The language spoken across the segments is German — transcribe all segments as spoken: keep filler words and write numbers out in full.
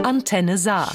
Antenne Saar.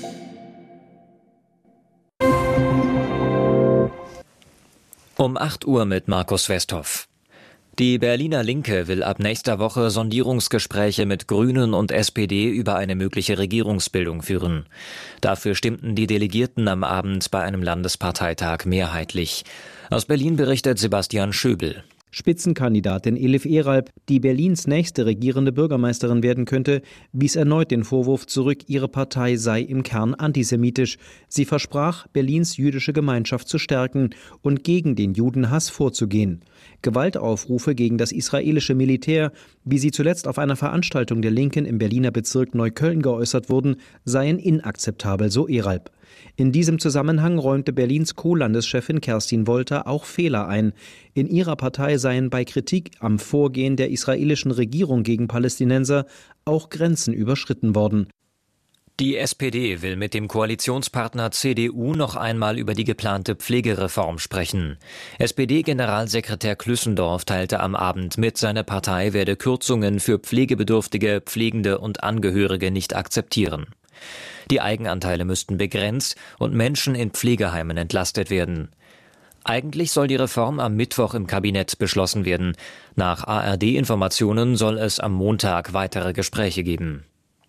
Um acht Uhr mit Markus Westhoff. Die Berliner Linke will ab nächster Woche Sondierungsgespräche mit Grünen und S P D über eine mögliche Regierungsbildung führen. Dafür stimmten die Delegierten am Abend bei einem Landesparteitag mehrheitlich. Aus Berlin berichtet Sebastian Schöbel. Spitzenkandidatin Elif Eralp, die Berlins nächste regierende Bürgermeisterin werden könnte, wies erneut den Vorwurf zurück, ihre Partei sei im Kern antisemitisch. Sie versprach, Berlins jüdische Gemeinschaft zu stärken und gegen den Judenhass vorzugehen. Gewaltaufrufe gegen das israelische Militär, wie sie zuletzt auf einer Veranstaltung der Linken im Berliner Bezirk Neukölln geäußert wurden, seien inakzeptabel, so Eralp. In diesem Zusammenhang räumte Berlins Co-Landeschefin Kerstin Wolter auch Fehler ein. In ihrer Partei seien bei Kritik am Vorgehen der israelischen Regierung gegen Palästinenser auch Grenzen überschritten worden. Die S P D will mit dem Koalitionspartner C D U noch einmal über die geplante Pflegereform sprechen. S P D-Generalsekretär Klüssendorf teilte am Abend mit, seine Partei werde Kürzungen für Pflegebedürftige, Pflegende und Angehörige nicht akzeptieren. Die Eigenanteile müssten begrenzt und Menschen in Pflegeheimen entlastet werden. Eigentlich soll die Reform am Mittwoch im Kabinett beschlossen werden. Nach A R D-Informationen soll es am Montag weitere Gespräche geben.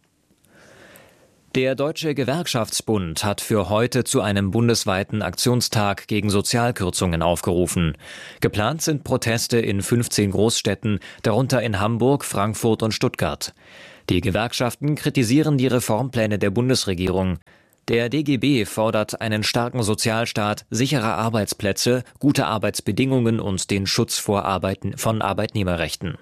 Der Deutsche Gewerkschaftsbund hat für heute zu einem bundesweiten Aktionstag gegen Sozialkürzungen aufgerufen. Geplant sind Proteste in fünfzehn Großstädten, darunter in Hamburg, Frankfurt und Stuttgart. Die Gewerkschaften kritisieren die Reformpläne der Bundesregierung. Der D G B fordert einen starken Sozialstaat, sichere Arbeitsplätze, gute Arbeitsbedingungen und den Schutz vor Arbeiten von Arbeitnehmerrechten.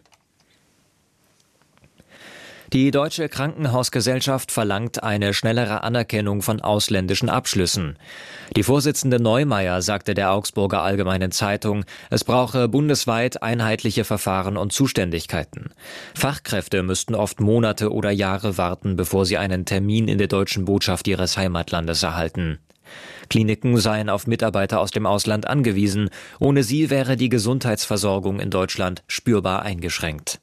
Die Deutsche Krankenhausgesellschaft verlangt eine schnellere Anerkennung von ausländischen Abschlüssen. Die Vorsitzende Neumeier sagte der Augsburger Allgemeinen Zeitung, es brauche bundesweit einheitliche Verfahren und Zuständigkeiten. Fachkräfte müssten oft Monate oder Jahre warten, bevor sie einen Termin in der deutschen Botschaft ihres Heimatlandes erhalten. Kliniken seien auf Mitarbeiter aus dem Ausland angewiesen. Ohne sie wäre die Gesundheitsversorgung in Deutschland spürbar eingeschränkt.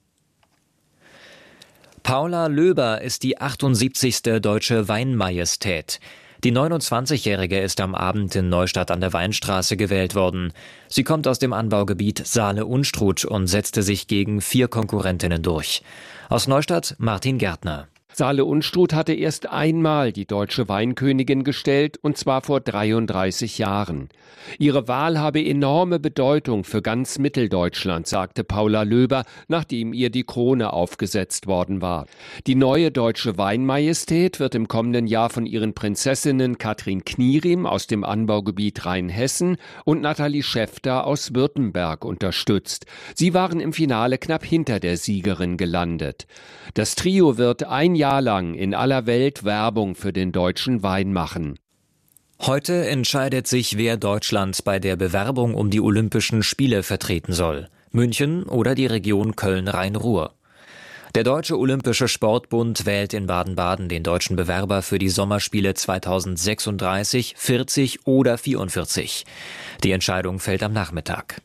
Paula Löber ist die achtundsiebzigste deutsche Weinmajestät. Die neunundzwanzigjährige ist am Abend in Neustadt an der Weinstraße gewählt worden. Sie kommt aus dem Anbaugebiet Saale-Unstrut und setzte sich gegen vier Konkurrentinnen durch. Aus Neustadt Martin Gärtner. Saale-Unstrut hatte erst einmal die deutsche Weinkönigin gestellt, und zwar vor dreiunddreißig Jahren. Ihre Wahl habe enorme Bedeutung für ganz Mitteldeutschland, sagte Paula Löber, nachdem ihr die Krone aufgesetzt worden war. Die neue deutsche Weinmajestät wird im kommenden Jahr von ihren Prinzessinnen Katrin Knierim aus dem Anbaugebiet Rheinhessen und Nathalie Schäfter aus Württemberg unterstützt. Sie waren im Finale knapp hinter der Siegerin gelandet. Das Trio wird ein Jahr lang in aller Welt Werbung für den deutschen Wein machen. Heute entscheidet sich, wer Deutschland bei der Bewerbung um die Olympischen Spiele vertreten soll. München oder die Region Köln-Rhein-Ruhr. Der Deutsche Olympische Sportbund wählt in Baden-Baden den deutschen Bewerber für die Sommerspiele zweitausendsechsunddreißig, vierzig oder vierundvierzig. Die Entscheidung fällt am Nachmittag.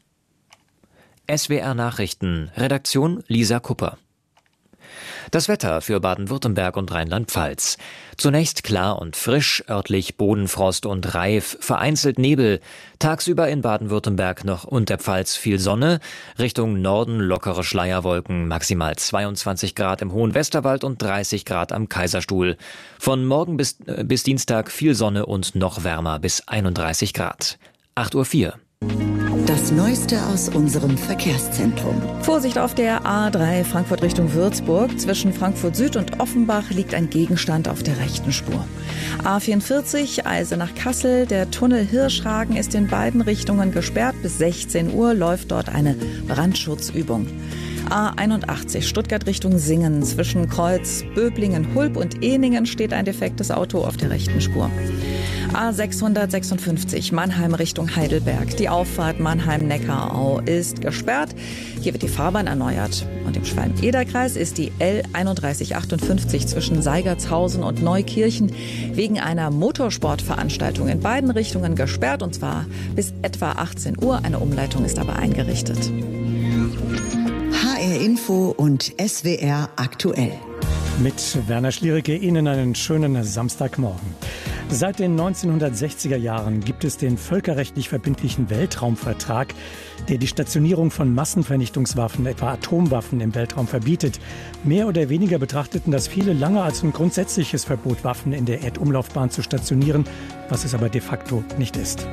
S W R Nachrichten, Redaktion Lisa Kupper. Das Wetter für Baden-Württemberg und Rheinland-Pfalz. Zunächst klar und frisch, örtlich Bodenfrost und Reif, vereinzelt Nebel. Tagsüber in Baden-Württemberg noch und der Pfalz viel Sonne. Richtung Norden lockere Schleierwolken, maximal zweiundzwanzig Grad im Hohen Westerwald und dreißig Grad am Kaiserstuhl. Von morgen bis, äh, bis Dienstag viel Sonne und noch wärmer bis einunddreißig Grad. acht Uhr vier. Das Neueste aus unserem Verkehrszentrum. Vorsicht auf der A drei Frankfurt Richtung Würzburg. Zwischen Frankfurt Süd und Offenbach liegt ein Gegenstand auf der rechten Spur. A vierundvierzig Eisenach Kassel. Der Tunnel Hirschhagen ist in beiden Richtungen gesperrt. Bis sechzehn Uhr läuft dort eine Brandschutzübung. A einundachtzig Stuttgart Richtung Singen. Zwischen Kreuz Böblingen, Hulb und Ehningen steht ein defektes Auto auf der rechten Spur. A sechshundertsechsundfünfzig Mannheim Richtung Heidelberg. Die Auffahrt Mannheim-Neckarau ist gesperrt. Hier wird die Fahrbahn erneuert. Und im Schwalm-Eder-Kreis ist die L einunddreißig achtundfünfzig zwischen Seigertshausen und Neukirchen wegen einer Motorsportveranstaltung in beiden Richtungen gesperrt, und zwar bis etwa achtzehn Uhr. Eine Umleitung ist aber eingerichtet. H R Info und S W R aktuell. Mit Werner Schliericke Ihnen einen schönen Samstagmorgen. Seit den neunzehnhundertsechziger Jahren gibt es den völkerrechtlich verbindlichen Weltraumvertrag, der die Stationierung von Massenvernichtungswaffen, etwa Atomwaffen, im Weltraum verbietet. Mehr oder weniger betrachteten das viele lange als ein grundsätzliches Verbot, Waffen in der Erdumlaufbahn zu stationieren, was es aber de facto nicht ist.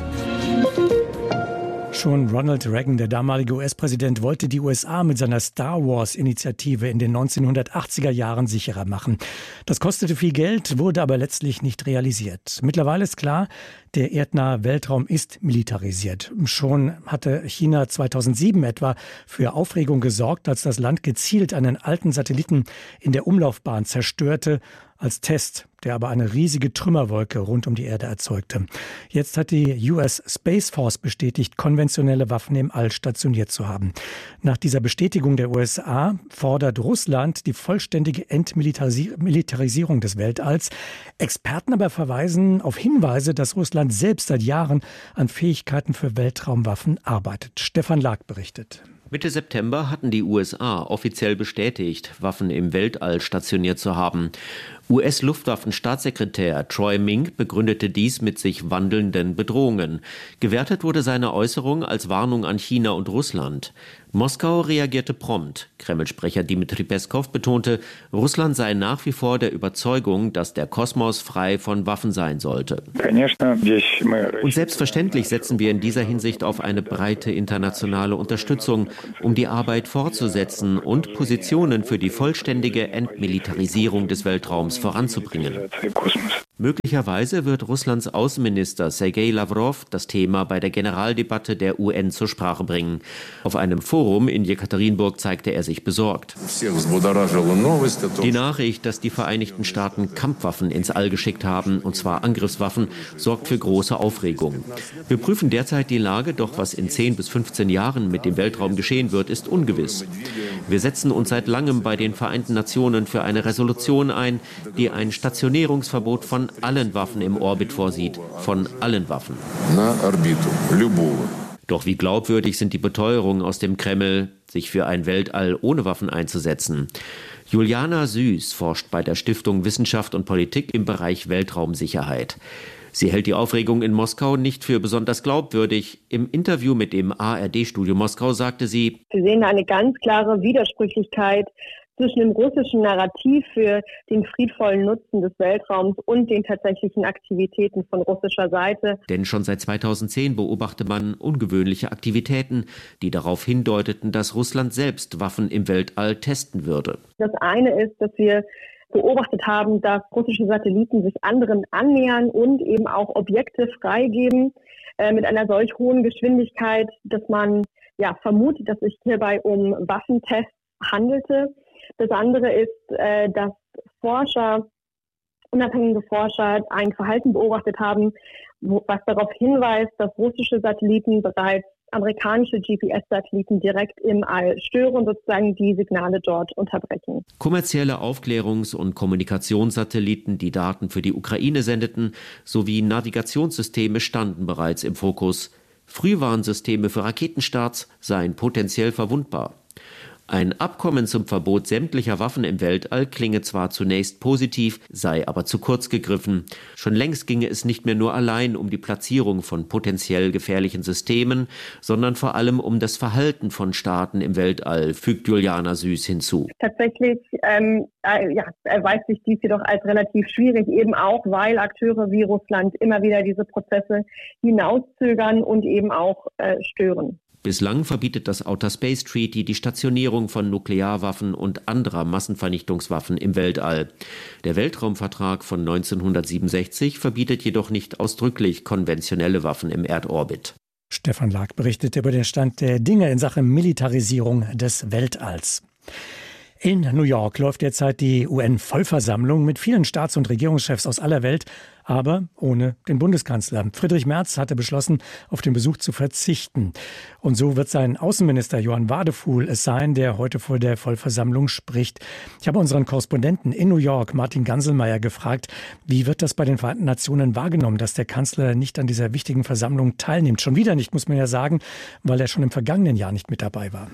Schon Ronald Reagan, der damalige U S-Präsident, wollte die U S A mit seiner Star Wars-Initiative in den neunzehnhundertachtziger Jahren sicherer machen. Das kostete viel Geld, wurde aber letztlich nicht realisiert. Mittlerweile ist klar, der erdnahe Weltraum ist militarisiert. Schon hatte China zweitausendsieben etwa für Aufregung gesorgt, als das Land gezielt einen alten Satelliten in der Umlaufbahn zerstörte, als Test, der aber eine riesige Trümmerwolke rund um die Erde erzeugte. Jetzt hat die U S Space Force bestätigt, konventionelle Waffen im All stationiert zu haben. Nach dieser Bestätigung der U S A fordert Russland die vollständige Entmilitarisierung des Weltalls. Experten aber verweisen auf Hinweise, dass Russland selbst seit Jahren an Fähigkeiten für Weltraumwaffen arbeitet. Stefan Lag berichtet. Mitte September hatten die U S A offiziell bestätigt, Waffen im Weltall stationiert zu haben. U S-Luftwaffenstaatssekretär Troy Mink begründete dies mit sich wandelnden Bedrohungen. Gewertet wurde seine Äußerung als Warnung an China und Russland. Moskau reagierte prompt. Kreml-Sprecher Dmitri Peskow betonte, Russland sei nach wie vor der Überzeugung, dass der Kosmos frei von Waffen sein sollte. Und selbstverständlich setzen wir in dieser Hinsicht auf eine breite internationale Unterstützung, um die Arbeit fortzusetzen und Positionen für die vollständige Entmilitarisierung des Weltraums voranzubringen. Möglicherweise wird Russlands Außenminister Sergei Lavrov das Thema bei der Generaldebatte der U N zur Sprache bringen. Auf einem Forum in Jekaterinburg zeigte er sich besorgt. Die Nachricht, dass die Vereinigten Staaten Kampfwaffen ins All geschickt haben, und zwar Angriffswaffen, sorgt für große Aufregung. Wir prüfen derzeit die Lage, doch was in zehn bis fünfzehn Jahren mit dem Weltraum geschehen wird, ist ungewiss. Wir setzen uns seit langem bei den Vereinten Nationen für eine Resolution ein, die ein Stationierungsverbot von allen Waffen im Orbit vorsieht, von allen Waffen. Doch wie glaubwürdig sind die Beteuerungen aus dem Kreml, sich für ein Weltall ohne Waffen einzusetzen? Juliana Süß forscht bei der Stiftung Wissenschaft und Politik im Bereich Weltraumsicherheit. Sie hält die Aufregung in Moskau nicht für besonders glaubwürdig. Im Interview mit dem A R D-Studio Moskau sagte sie: Wir sehen eine ganz klare Widersprüchlichkeit zwischen dem russischen Narrativ für den friedvollen Nutzen des Weltraums und den tatsächlichen Aktivitäten von russischer Seite. Denn schon seit zweitausendzehn beobachte man ungewöhnliche Aktivitäten, die darauf hindeuteten, dass Russland selbst Waffen im Weltall testen würde. Das eine ist, dass wir beobachtet haben, dass russische Satelliten sich anderen annähern und eben auch Objekte freigeben äh, mit einer solch hohen Geschwindigkeit, dass man ja vermutet, dass es hierbei um Waffentests handelte. Das andere ist, äh, dass Forscher, unabhängige Forscher, ein Verhalten beobachtet haben, wo, was darauf hinweist, dass russische Satelliten bereits amerikanische G P S-Satelliten direkt im All stören und sozusagen die Signale dort unterbrechen. Kommerzielle Aufklärungs- und Kommunikationssatelliten, die Daten für die Ukraine sendeten, sowie Navigationssysteme standen bereits im Fokus. Frühwarnsysteme für Raketenstarts seien potenziell verwundbar. Ein Abkommen zum Verbot sämtlicher Waffen im Weltall klinge zwar zunächst positiv, sei aber zu kurz gegriffen. Schon längst ginge es nicht mehr nur allein um die Platzierung von potenziell gefährlichen Systemen, sondern vor allem um das Verhalten von Staaten im Weltall, fügt Juliana Süß hinzu. Tatsächlich ähm, äh, ja, erweist sich dies jedoch als relativ schwierig, eben auch, weil Akteure wie Russland immer wieder diese Prozesse hinauszögern und eben auch äh, stören. Bislang verbietet das Outer Space Treaty die Stationierung von Nuklearwaffen und anderer Massenvernichtungswaffen im Weltall. Der Weltraumvertrag von neunzehnhundertsiebenundsechzig verbietet jedoch nicht ausdrücklich konventionelle Waffen im Erdorbit. Stefan Lag berichtete über den Stand der Dinge in Sachen Militarisierung des Weltalls. In New York läuft derzeit die U N-Vollversammlung mit vielen Staats- und Regierungschefs aus aller Welt, aber ohne den Bundeskanzler. Friedrich Merz hatte beschlossen, auf den Besuch zu verzichten. Und so wird sein Außenminister Johann Wadefuhl es sein, der heute vor der Vollversammlung spricht. Ich habe unseren Korrespondenten in New York, Martin Ganselmeier, gefragt, wie wird das bei den Vereinten Nationen wahrgenommen, dass der Kanzler nicht an dieser wichtigen Versammlung teilnimmt? Schon wieder nicht, muss man ja sagen, weil er schon im vergangenen Jahr nicht mit dabei war.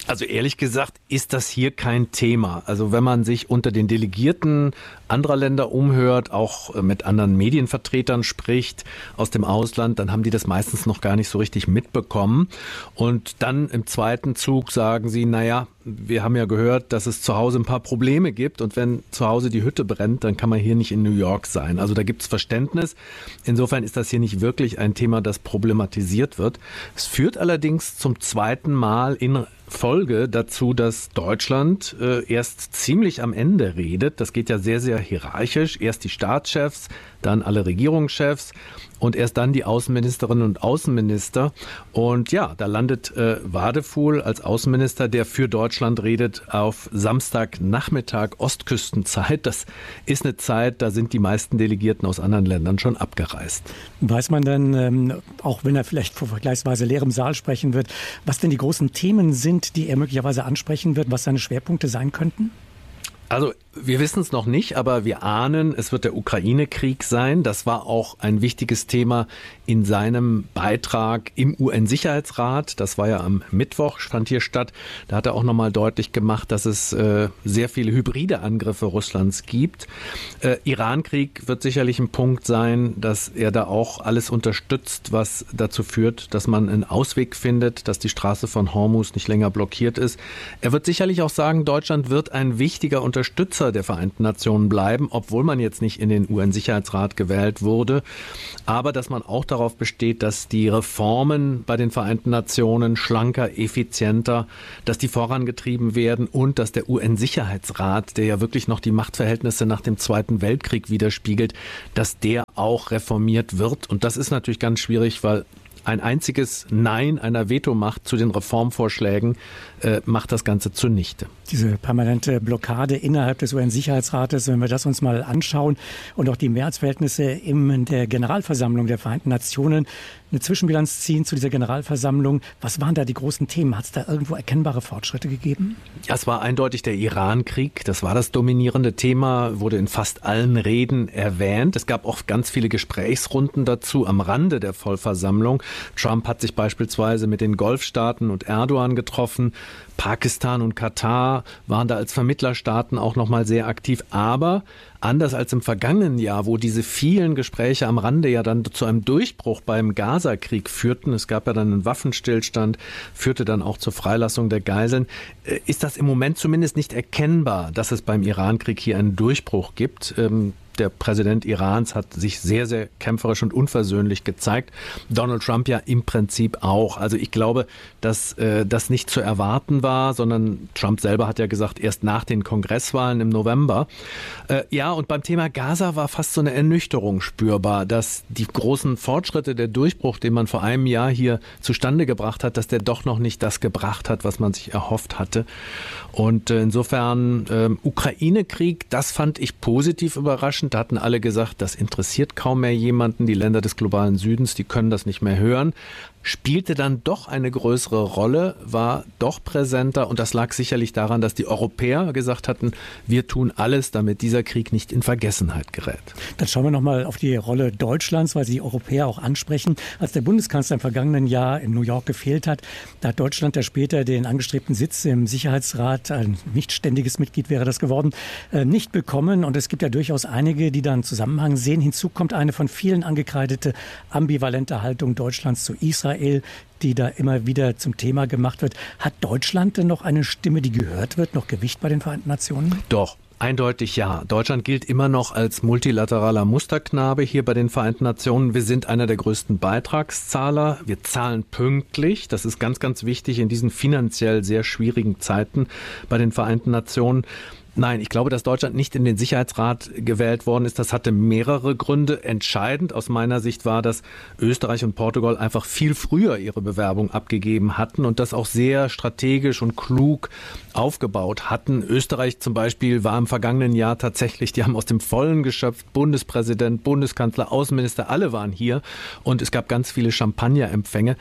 Also ehrlich gesagt ist das hier kein Thema. Also wenn man sich unter den Delegierten anderer Länder umhört, auch mit anderen Medienvertretern spricht aus dem Ausland, dann haben die das meistens noch gar nicht so richtig mitbekommen. Und dann im zweiten Zug sagen sie, naja, wir haben ja gehört, dass es zu Hause ein paar Probleme gibt. Und wenn zu Hause die Hütte brennt, dann kann man hier nicht in New York sein. Also da gibt es Verständnis. Insofern ist das hier nicht wirklich ein Thema, das problematisiert wird. Es führt allerdings zum zweiten Mal in Folge dazu, dass Deutschland äh, erst ziemlich am Ende redet. Das geht ja sehr, sehr hierarchisch. Erst die Staatschefs, dann alle Regierungschefs und erst dann die Außenministerinnen und Außenminister. Und ja, da landet äh, Wadefuhl als Außenminister, der für Deutschland redet, auf Samstagnachmittag Ostküstenzeit. Das ist eine Zeit, da sind die meisten Delegierten aus anderen Ländern schon abgereist. Weiß man dann, ähm, auch wenn er vielleicht vor vergleichsweise leerem Saal sprechen wird, was denn die großen Themen sind, die er möglicherweise ansprechen wird, was seine Schwerpunkte sein könnten? Also wir wissen es noch nicht, aber wir ahnen, es wird der Ukraine-Krieg sein. Das war auch ein wichtiges Thema in seinem Beitrag im U N-Sicherheitsrat. Das war ja am Mittwoch, fand hier statt. Da hat er auch nochmal deutlich gemacht, dass es äh, sehr viele hybride Angriffe Russlands gibt. Äh, Iran-Krieg wird sicherlich ein Punkt sein, dass er da auch alles unterstützt, was dazu führt, dass man einen Ausweg findet, dass die Straße von Hormuz nicht länger blockiert ist. Er wird sicherlich auch sagen, Deutschland wird ein wichtiger Unterstützer der Vereinten Nationen bleiben, obwohl man jetzt nicht in den U N-Sicherheitsrat gewählt wurde. Aber dass man auch darauf besteht, dass die Reformen bei den Vereinten Nationen schlanker, effizienter, dass die vorangetrieben werden und dass der U N-Sicherheitsrat, der ja wirklich noch die Machtverhältnisse nach dem Zweiten Weltkrieg widerspiegelt, dass der auch reformiert wird. Und das ist natürlich ganz schwierig, weil ein einziges Nein einer Vetomacht zu den Reformvorschlägen äh, macht das Ganze zunichte. Diese permanente Blockade innerhalb des U N-Sicherheitsrates, wenn wir das uns mal anschauen und auch die Mehrheitsverhältnisse in der Generalversammlung der Vereinten Nationen, eine Zwischenbilanz ziehen zu dieser Generalversammlung. Was waren da die großen Themen? Hat es da irgendwo erkennbare Fortschritte gegeben? Ja, es war eindeutig der Iran-Krieg. Das war das dominierende Thema, wurde in fast allen Reden erwähnt. Es gab auch ganz viele Gesprächsrunden dazu am Rande der Vollversammlung. Trump hat sich beispielsweise mit den Golfstaaten und Erdogan getroffen. Pakistan und Katar waren da als Vermittlerstaaten auch nochmal sehr aktiv. Aber anders als im vergangenen Jahr, wo diese vielen Gespräche am Rande ja dann zu einem Durchbruch beim Gaza-Krieg führten, es gab ja dann einen Waffenstillstand, führte dann auch zur Freilassung der Geiseln, ist das im Moment zumindest nicht erkennbar, dass es beim Iran-Krieg hier einen Durchbruch gibt. Der Präsident Irans hat sich sehr, sehr kämpferisch und unversöhnlich gezeigt. Donald Trump ja im Prinzip auch. Also ich glaube, dass äh, das nicht zu erwarten war, sondern Trump selber hat ja gesagt, erst nach den Kongresswahlen im November. Äh, ja, und beim Thema Gaza war fast so eine Ernüchterung spürbar, dass die großen Fortschritte, der Durchbruch, den man vor einem Jahr hier zustande gebracht hat, dass der doch noch nicht das gebracht hat, was man sich erhofft hatte. Und äh, insofern äh, Ukraine-Krieg, das fand ich positiv überraschend. Da hatten alle gesagt, das interessiert kaum mehr jemanden. Die Länder des globalen Südens, die können das nicht mehr hören. Spielte dann doch eine größere Rolle, war doch präsenter und das lag sicherlich daran, dass die Europäer gesagt hatten, wir tun alles, damit dieser Krieg nicht in Vergessenheit gerät. Dann schauen wir nochmal auf die Rolle Deutschlands, weil Sie die Europäer auch ansprechen. Als der Bundeskanzler im vergangenen Jahr in New York gefehlt hat, da hat Deutschland ja später den angestrebten Sitz im Sicherheitsrat, ein nicht ständiges Mitglied wäre das geworden, nicht bekommen. Und es gibt ja durchaus einige, die da einen Zusammenhang sehen. Hinzu kommt eine von vielen angekreidete ambivalente Haltung Deutschlands zu Israel, die da immer wieder zum Thema gemacht wird. Hat Deutschland denn noch eine Stimme, die gehört wird, noch Gewicht bei den Vereinten Nationen? Doch. Eindeutig ja. Deutschland gilt immer noch als multilateraler Musterknabe hier bei den Vereinten Nationen. Wir sind einer der größten Beitragszahler. Wir zahlen pünktlich. Das ist ganz, ganz wichtig in diesen finanziell sehr schwierigen Zeiten bei den Vereinten Nationen. Nein, ich glaube, dass Deutschland nicht in den Sicherheitsrat gewählt worden ist. Das hatte mehrere Gründe. Entscheidend aus meiner Sicht war, dass Österreich und Portugal einfach viel früher ihre Bewerbung abgegeben hatten und das auch sehr strategisch und klug aufgebaut hatten. Österreich zum Beispiel war im vergangenen Jahr tatsächlich, die haben aus dem Vollen geschöpft. Bundespräsident, Bundeskanzler, Außenminister, alle waren hier und es gab ganz viele Champagnerempfänge.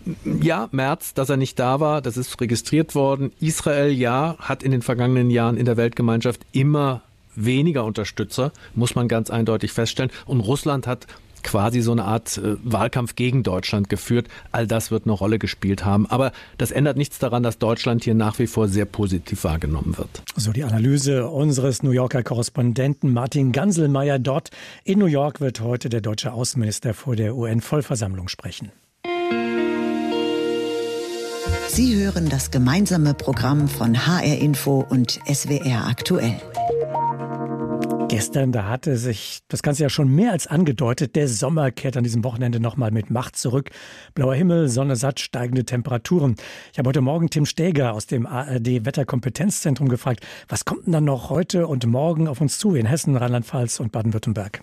Ja, Merz, dass er nicht da war, das ist registriert worden. Israel, ja, hat in den vergangenen Jahren in der Weltgemeinschaft immer weniger Unterstützer, muss man ganz eindeutig feststellen. Und Russland hat quasi so eine Art äh, Wahlkampf gegen Deutschland geführt. All das wird eine Rolle gespielt haben. Aber das ändert nichts daran, dass Deutschland hier nach wie vor sehr positiv wahrgenommen wird. So die Analyse unseres New Yorker Korrespondenten Martin Ganselmeier. Dort in New York wird heute der deutsche Außenminister vor der U N-Vollversammlung sprechen. Sie hören das gemeinsame Programm von H R Info und S W R aktuell. Gestern, da hatte sich das Ganze ja schon mehr als angedeutet. Der Sommer kehrt an diesem Wochenende nochmal mit Macht zurück. Blauer Himmel, Sonne satt, steigende Temperaturen. Ich habe heute Morgen Tim Stäger aus dem A R D-Wetterkompetenzzentrum gefragt, was kommt denn dann noch heute und morgen auf uns zu in Hessen, Rheinland-Pfalz und Baden-Württemberg?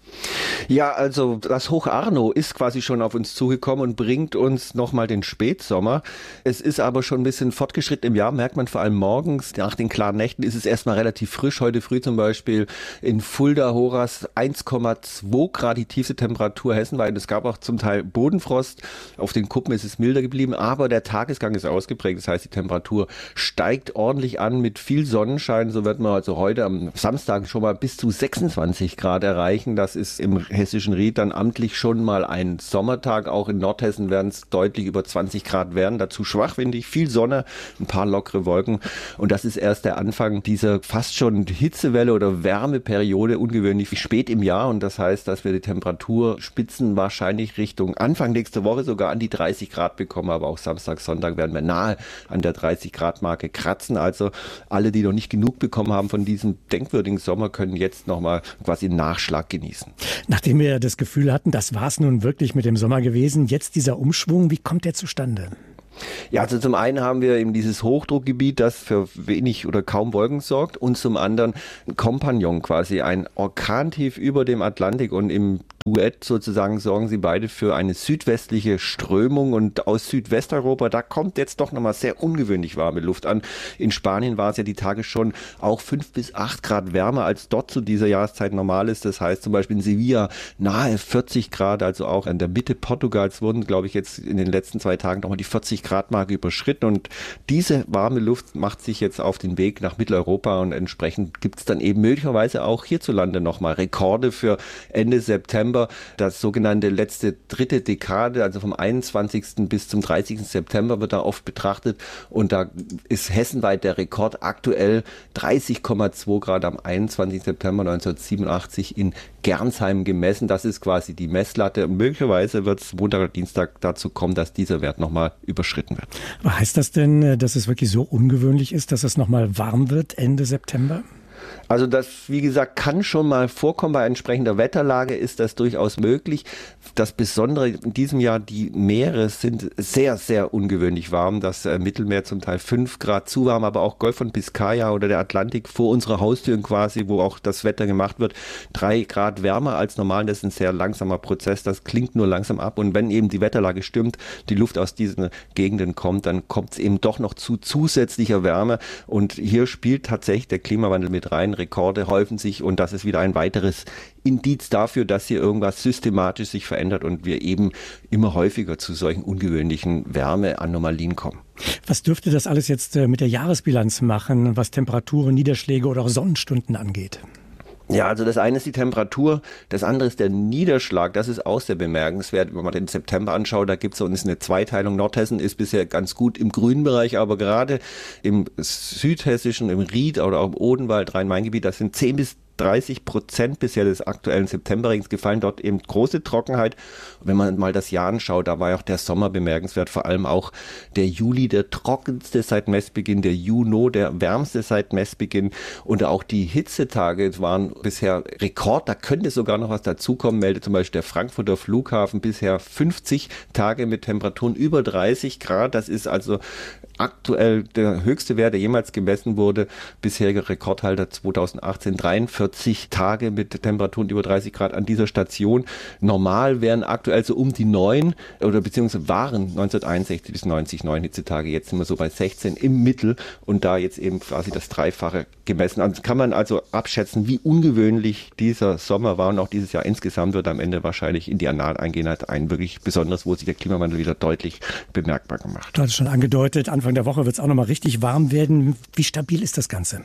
Ja, also das Hoch Arno ist quasi schon auf uns zugekommen und bringt uns nochmal den Spätsommer. Es ist aber schon ein bisschen fortgeschritten im Jahr, merkt man vor allem morgens. Nach den klaren Nächten ist es erstmal relativ frisch. Heute früh zum Beispiel in Fulda, Horas eins Komma zwei Grad die tiefste Temperatur hessenweit. Es gab auch zum Teil Bodenfrost. Auf den Kuppen ist es milder geblieben, aber der Tagesgang ist ausgeprägt. Das heißt, die Temperatur steigt ordentlich an mit viel Sonnenschein. So wird man also heute am Samstag schon mal bis zu sechsundzwanzig Grad erreichen. Das ist im hessischen Ried dann amtlich schon mal ein Sommertag. Auch in Nordhessen werden es deutlich über zwanzig Grad werden. Dazu schwachwindig, viel Sonne, ein paar lockere Wolken. Und das ist erst der Anfang dieser fast schon Hitzewelle oder Wärmeperiode, ungewöhnlich spät im Jahr. Und das heißt, dass wir die Temperaturspitzen wahrscheinlich Richtung Anfang nächste Woche sogar an die dreißig Grad bekommen. Aber auch Samstag, Sonntag werden wir nahe an der dreißig Grad Marke kratzen. Also alle, die noch nicht genug bekommen haben von diesem denkwürdigen Sommer, können jetzt nochmal quasi einen Nachschlag genießen. Nachdem wir das Gefühl hatten, das war es nun wirklich mit dem Sommer gewesen, jetzt dieser Umschwung, wie kommt der zustande? Ja, also zum einen haben wir eben dieses Hochdruckgebiet, das für wenig oder kaum Wolken sorgt, und zum anderen ein Kompagnon, quasi ein Orkantief über dem Atlantik, und im Duett sozusagen sorgen sie beide für eine südwestliche Strömung, und aus Südwesteuropa, da kommt jetzt doch nochmal sehr ungewöhnlich warme Luft an. In Spanien war es ja die Tage schon auch fünf bis acht Grad wärmer, als dort zu dieser Jahreszeit normal ist. Das heißt zum Beispiel in Sevilla nahe vierzig Grad, also auch in der Mitte Portugals wurden, glaube ich, jetzt in den letzten zwei Tagen nochmal die vierzig Grad Marke überschritten, und diese warme Luft macht sich jetzt auf den Weg nach Mitteleuropa, und entsprechend gibt es dann eben möglicherweise auch hierzulande nochmal Rekorde für Ende September. Das sogenannte letzte dritte Dekade, also vom einundzwanzigsten bis zum dreißigsten September wird da oft betrachtet, und da ist hessenweit der Rekord aktuell dreißig Komma zwei Grad am einundzwanzigsten September neunzehnhundertsiebenundachtzig in Gernsheim gemessen. Das ist quasi die Messlatte, und möglicherweise wird es Montag oder Dienstag dazu kommen, dass dieser Wert nochmal überschritten wird. Aber heißt das denn, dass es wirklich so ungewöhnlich ist, dass es nochmal warm wird Ende September? Also das, wie gesagt, kann schon mal vorkommen. Bei entsprechender Wetterlage ist das durchaus möglich. Das Besondere in diesem Jahr, die Meere sind sehr, sehr ungewöhnlich warm. Das äh, Mittelmeer zum Teil fünf Grad zu warm, aber auch Golf von Biskaya oder der Atlantik vor unserer Haustür quasi, wo auch das Wetter gemacht wird, drei Grad wärmer als normal. Das ist ein sehr langsamer Prozess. Das klingt nur langsam ab. Und wenn eben die Wetterlage stimmt, die Luft aus diesen Gegenden kommt, dann kommt es eben doch noch zu zusätzlicher Wärme. Und hier spielt tatsächlich der Klimawandel mit rein. Rekorde häufen sich, und das ist wieder ein weiteres Indiz dafür, dass hier irgendwas systematisch sich verändert und wir eben immer häufiger zu solchen ungewöhnlichen Wärmeanomalien kommen. Was dürfte das alles jetzt mit der Jahresbilanz machen, was Temperaturen, Niederschläge oder auch Sonnenstunden angeht? Ja, also das eine ist die Temperatur, das andere ist der Niederschlag. Das ist auch sehr bemerkenswert, wenn man den September anschaut. Da gibt es so eine Zweiteilung. Nordhessen ist bisher ganz gut im grünen Bereich, aber gerade im südhessischen, im Ried oder auch im Odenwald, Rhein-Main-Gebiet, das sind zehn bis dreißig Prozent bisher des aktuellen Septemberregens gefallen, dort eben große Trockenheit. Und wenn man mal das Jahr anschaut, da war ja auch der Sommer bemerkenswert, vor allem auch der Juli, der trockenste seit Messbeginn, der Juni, der wärmste seit Messbeginn, und auch die Hitzetage waren bisher Rekord. Da könnte sogar noch was dazukommen, meldet zum Beispiel der Frankfurter Flughafen bisher fünfzig Tage mit Temperaturen über dreißig Grad. Das ist also aktuell der höchste Wert, der jemals gemessen wurde. Bisheriger Rekordhalter zweitausendachtzehn, dreiundvierzig Tage mit Temperaturen über dreißig Grad an dieser Station. Normal wären aktuell so um die neun oder beziehungsweise waren neunzehnhunderteinundsechzig bis neunzig neun Hitzetage. Jetzt sind wir so bei sechzehn im Mittel, und da jetzt eben quasi das Dreifache gemessen. Also kann man also abschätzen, wie ungewöhnlich dieser Sommer war, und auch dieses Jahr insgesamt wird am Ende wahrscheinlich in die Annalen eingehen als ein wirklich besonderes, wo sich der Klimawandel wieder deutlich bemerkbar gemacht hat. Du hattest schon angedeutet, Anfang der Woche wird es auch nochmal richtig warm werden. Wie stabil ist das Ganze?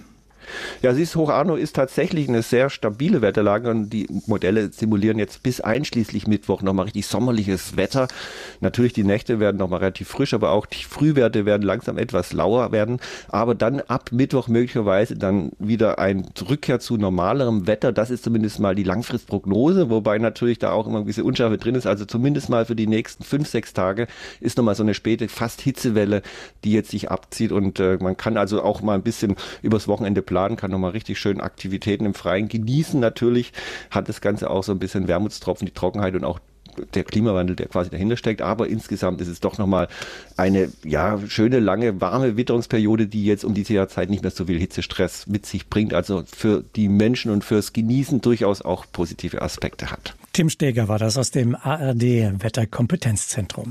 Ja, siehst Hoch Arno ist tatsächlich eine sehr stabile Wetterlage und die Modelle simulieren jetzt bis einschließlich Mittwoch nochmal richtig sommerliches Wetter. Natürlich die Nächte werden nochmal relativ frisch, aber auch die Frühwerte werden langsam etwas lauer werden. Aber dann ab Mittwoch möglicherweise dann wieder ein Rückkehr zu normalerem Wetter. Das ist zumindest mal die Langfristprognose, wobei natürlich da auch immer ein bisschen Unschärfe drin ist. Also zumindest mal für die nächsten fünf, sechs Tage ist nochmal so eine späte fast Hitzewelle, die jetzt sich abzieht und äh, man kann also auch mal ein bisschen übers Wochenende planen, kann nochmal richtig schön Aktivitäten im Freien genießen. Natürlich hat das Ganze auch so ein bisschen Wermutstropfen, die Trockenheit und auch der Klimawandel, der quasi dahinter steckt. Aber insgesamt ist es doch nochmal eine ja, schöne, lange, warme Witterungsperiode, die jetzt um diese Jahrzeit nicht mehr so viel Hitzestress mit sich bringt. Also für die Menschen und fürs Genießen durchaus auch positive Aspekte hat. Tim Steger war das aus dem A R D-Wetterkompetenzzentrum.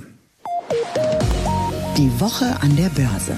Die Woche an der Börse.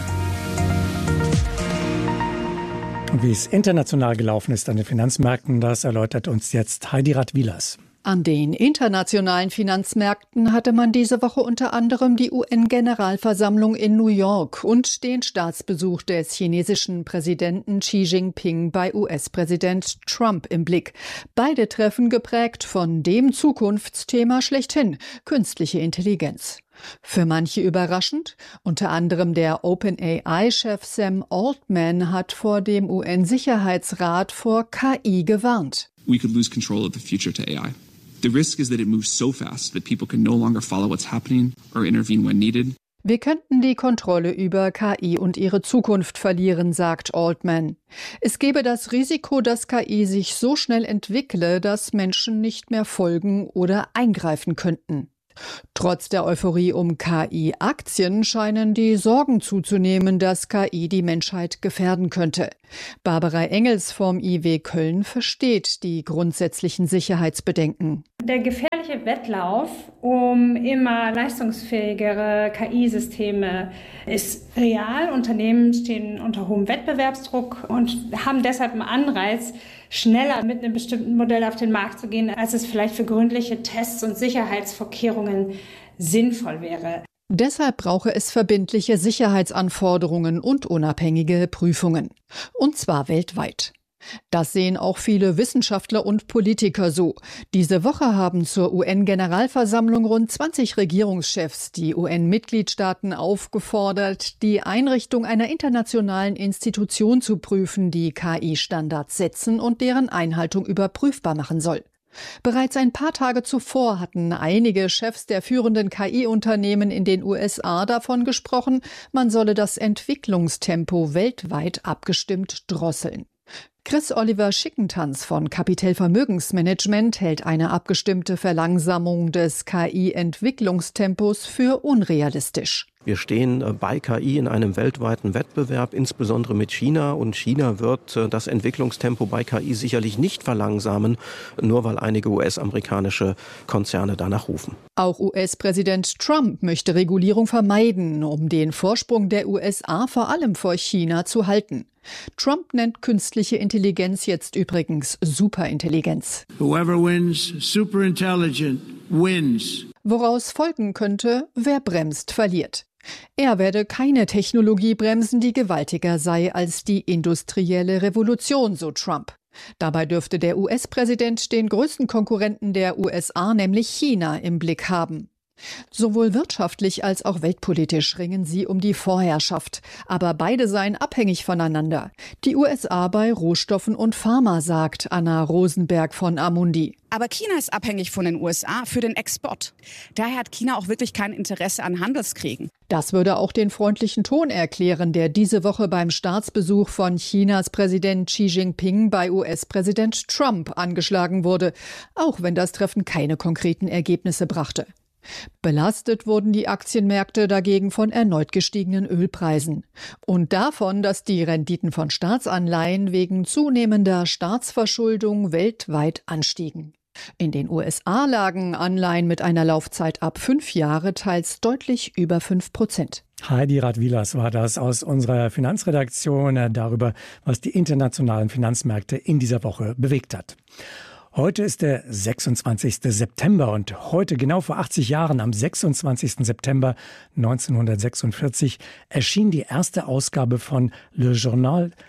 Wie es international gelaufen ist an den Finanzmärkten, das erläutert uns jetzt Heidi Radwilas. An den internationalen Finanzmärkten hatte man diese Woche unter anderem die U N-Generalversammlung in New York und den Staatsbesuch des chinesischen Präsidenten Xi Jinping bei U S-Präsident Trump im Blick. Beide Treffen geprägt von dem Zukunftsthema schlechthin, künstliche Intelligenz. Für manche überraschend, unter anderem der OpenAI-Chef Sam Altman hat vor dem U N-Sicherheitsrat vor K I gewarnt. We could lose control of the future to A I. The risk is that it moves so fast that people can no longer follow what's happening or intervene when needed. Wir könnten die Kontrolle über K I und ihre Zukunft verlieren, sagt Altman. Es gebe das Risiko, dass K I sich so schnell entwickle, dass Menschen nicht mehr folgen oder eingreifen könnten. Trotz der Euphorie um K I-Aktien scheinen die Sorgen zuzunehmen, dass K I die Menschheit gefährden könnte. Barbara Engels vom I W Köln versteht die grundsätzlichen Sicherheitsbedenken. Der gefährliche Wettlauf um immer leistungsfähigere K I-Systeme ist real. Unternehmen stehen unter hohem Wettbewerbsdruck und haben deshalb einen Anreiz, schneller mit einem bestimmten Modell auf den Markt zu gehen, als es vielleicht für gründliche Tests und Sicherheitsvorkehrungen sinnvoll wäre. Deshalb brauche es verbindliche Sicherheitsanforderungen und unabhängige Prüfungen. Und zwar weltweit. Das sehen auch viele Wissenschaftler und Politiker so. Diese Woche haben zur U N-Generalversammlung rund zwanzig Regierungschefs die U N-Mitgliedstaaten aufgefordert, die Einrichtung einer internationalen Institution zu prüfen, die K I-Standards setzen und deren Einhaltung überprüfbar machen soll. Bereits ein paar Tage zuvor hatten einige Chefs der führenden K I-Unternehmen in den U S A davon gesprochen, man solle das Entwicklungstempo weltweit abgestimmt drosseln. Chris Oliver Schickentanz von Capital Vermögensmanagement hält eine abgestimmte Verlangsamung des K I-Entwicklungstempos für unrealistisch. Wir stehen bei K I in einem weltweiten Wettbewerb, insbesondere mit China. Und China wird das Entwicklungstempo bei K I sicherlich nicht verlangsamen, nur weil einige U S-amerikanische Konzerne danach rufen. Auch U S-Präsident Trump möchte Regulierung vermeiden, um den Vorsprung der U S A vor allem vor China zu halten. Trump nennt künstliche Intelligenz jetzt übrigens Superintelligenz. Whoever wins, superintelligent wins. Woraus folgen könnte, wer bremst, verliert. Er werde keine Technologie bremsen, die gewaltiger sei als die industrielle Revolution, so Trump. Dabei dürfte der U S-Präsident den größten Konkurrenten der U S A, nämlich China, im Blick haben. Sowohl wirtschaftlich als auch weltpolitisch ringen sie um die Vorherrschaft. Aber beide seien abhängig voneinander. Die U S A bei Rohstoffen und Pharma, sagt Anna Rosenberg von Amundi. Aber China ist abhängig von den U S A für den Export. Daher hat China auch wirklich kein Interesse an Handelskriegen. Das würde auch den freundlichen Ton erklären, der diese Woche beim Staatsbesuch von Chinas Präsident Xi Jinping bei U S-Präsident Trump angeschlagen wurde, auch wenn das Treffen keine konkreten Ergebnisse brachte. Belastet wurden die Aktienmärkte dagegen von erneut gestiegenen Ölpreisen und davon, dass die Renditen von Staatsanleihen wegen zunehmender Staatsverschuldung weltweit anstiegen. In den U S A lagen Anleihen mit einer Laufzeit ab fünf Jahre teils deutlich über fünf Prozent. Heidi Radwilas war das aus unserer Finanzredaktion darüber, was die internationalen Finanzmärkte in dieser Woche bewegt hat. Heute ist der sechsundzwanzigste September und heute, genau vor achtzig Jahren, am sechsundzwanzigsten September neunzehnhundertsechsundvierzig, erschien die erste Ausgabe von Le Journal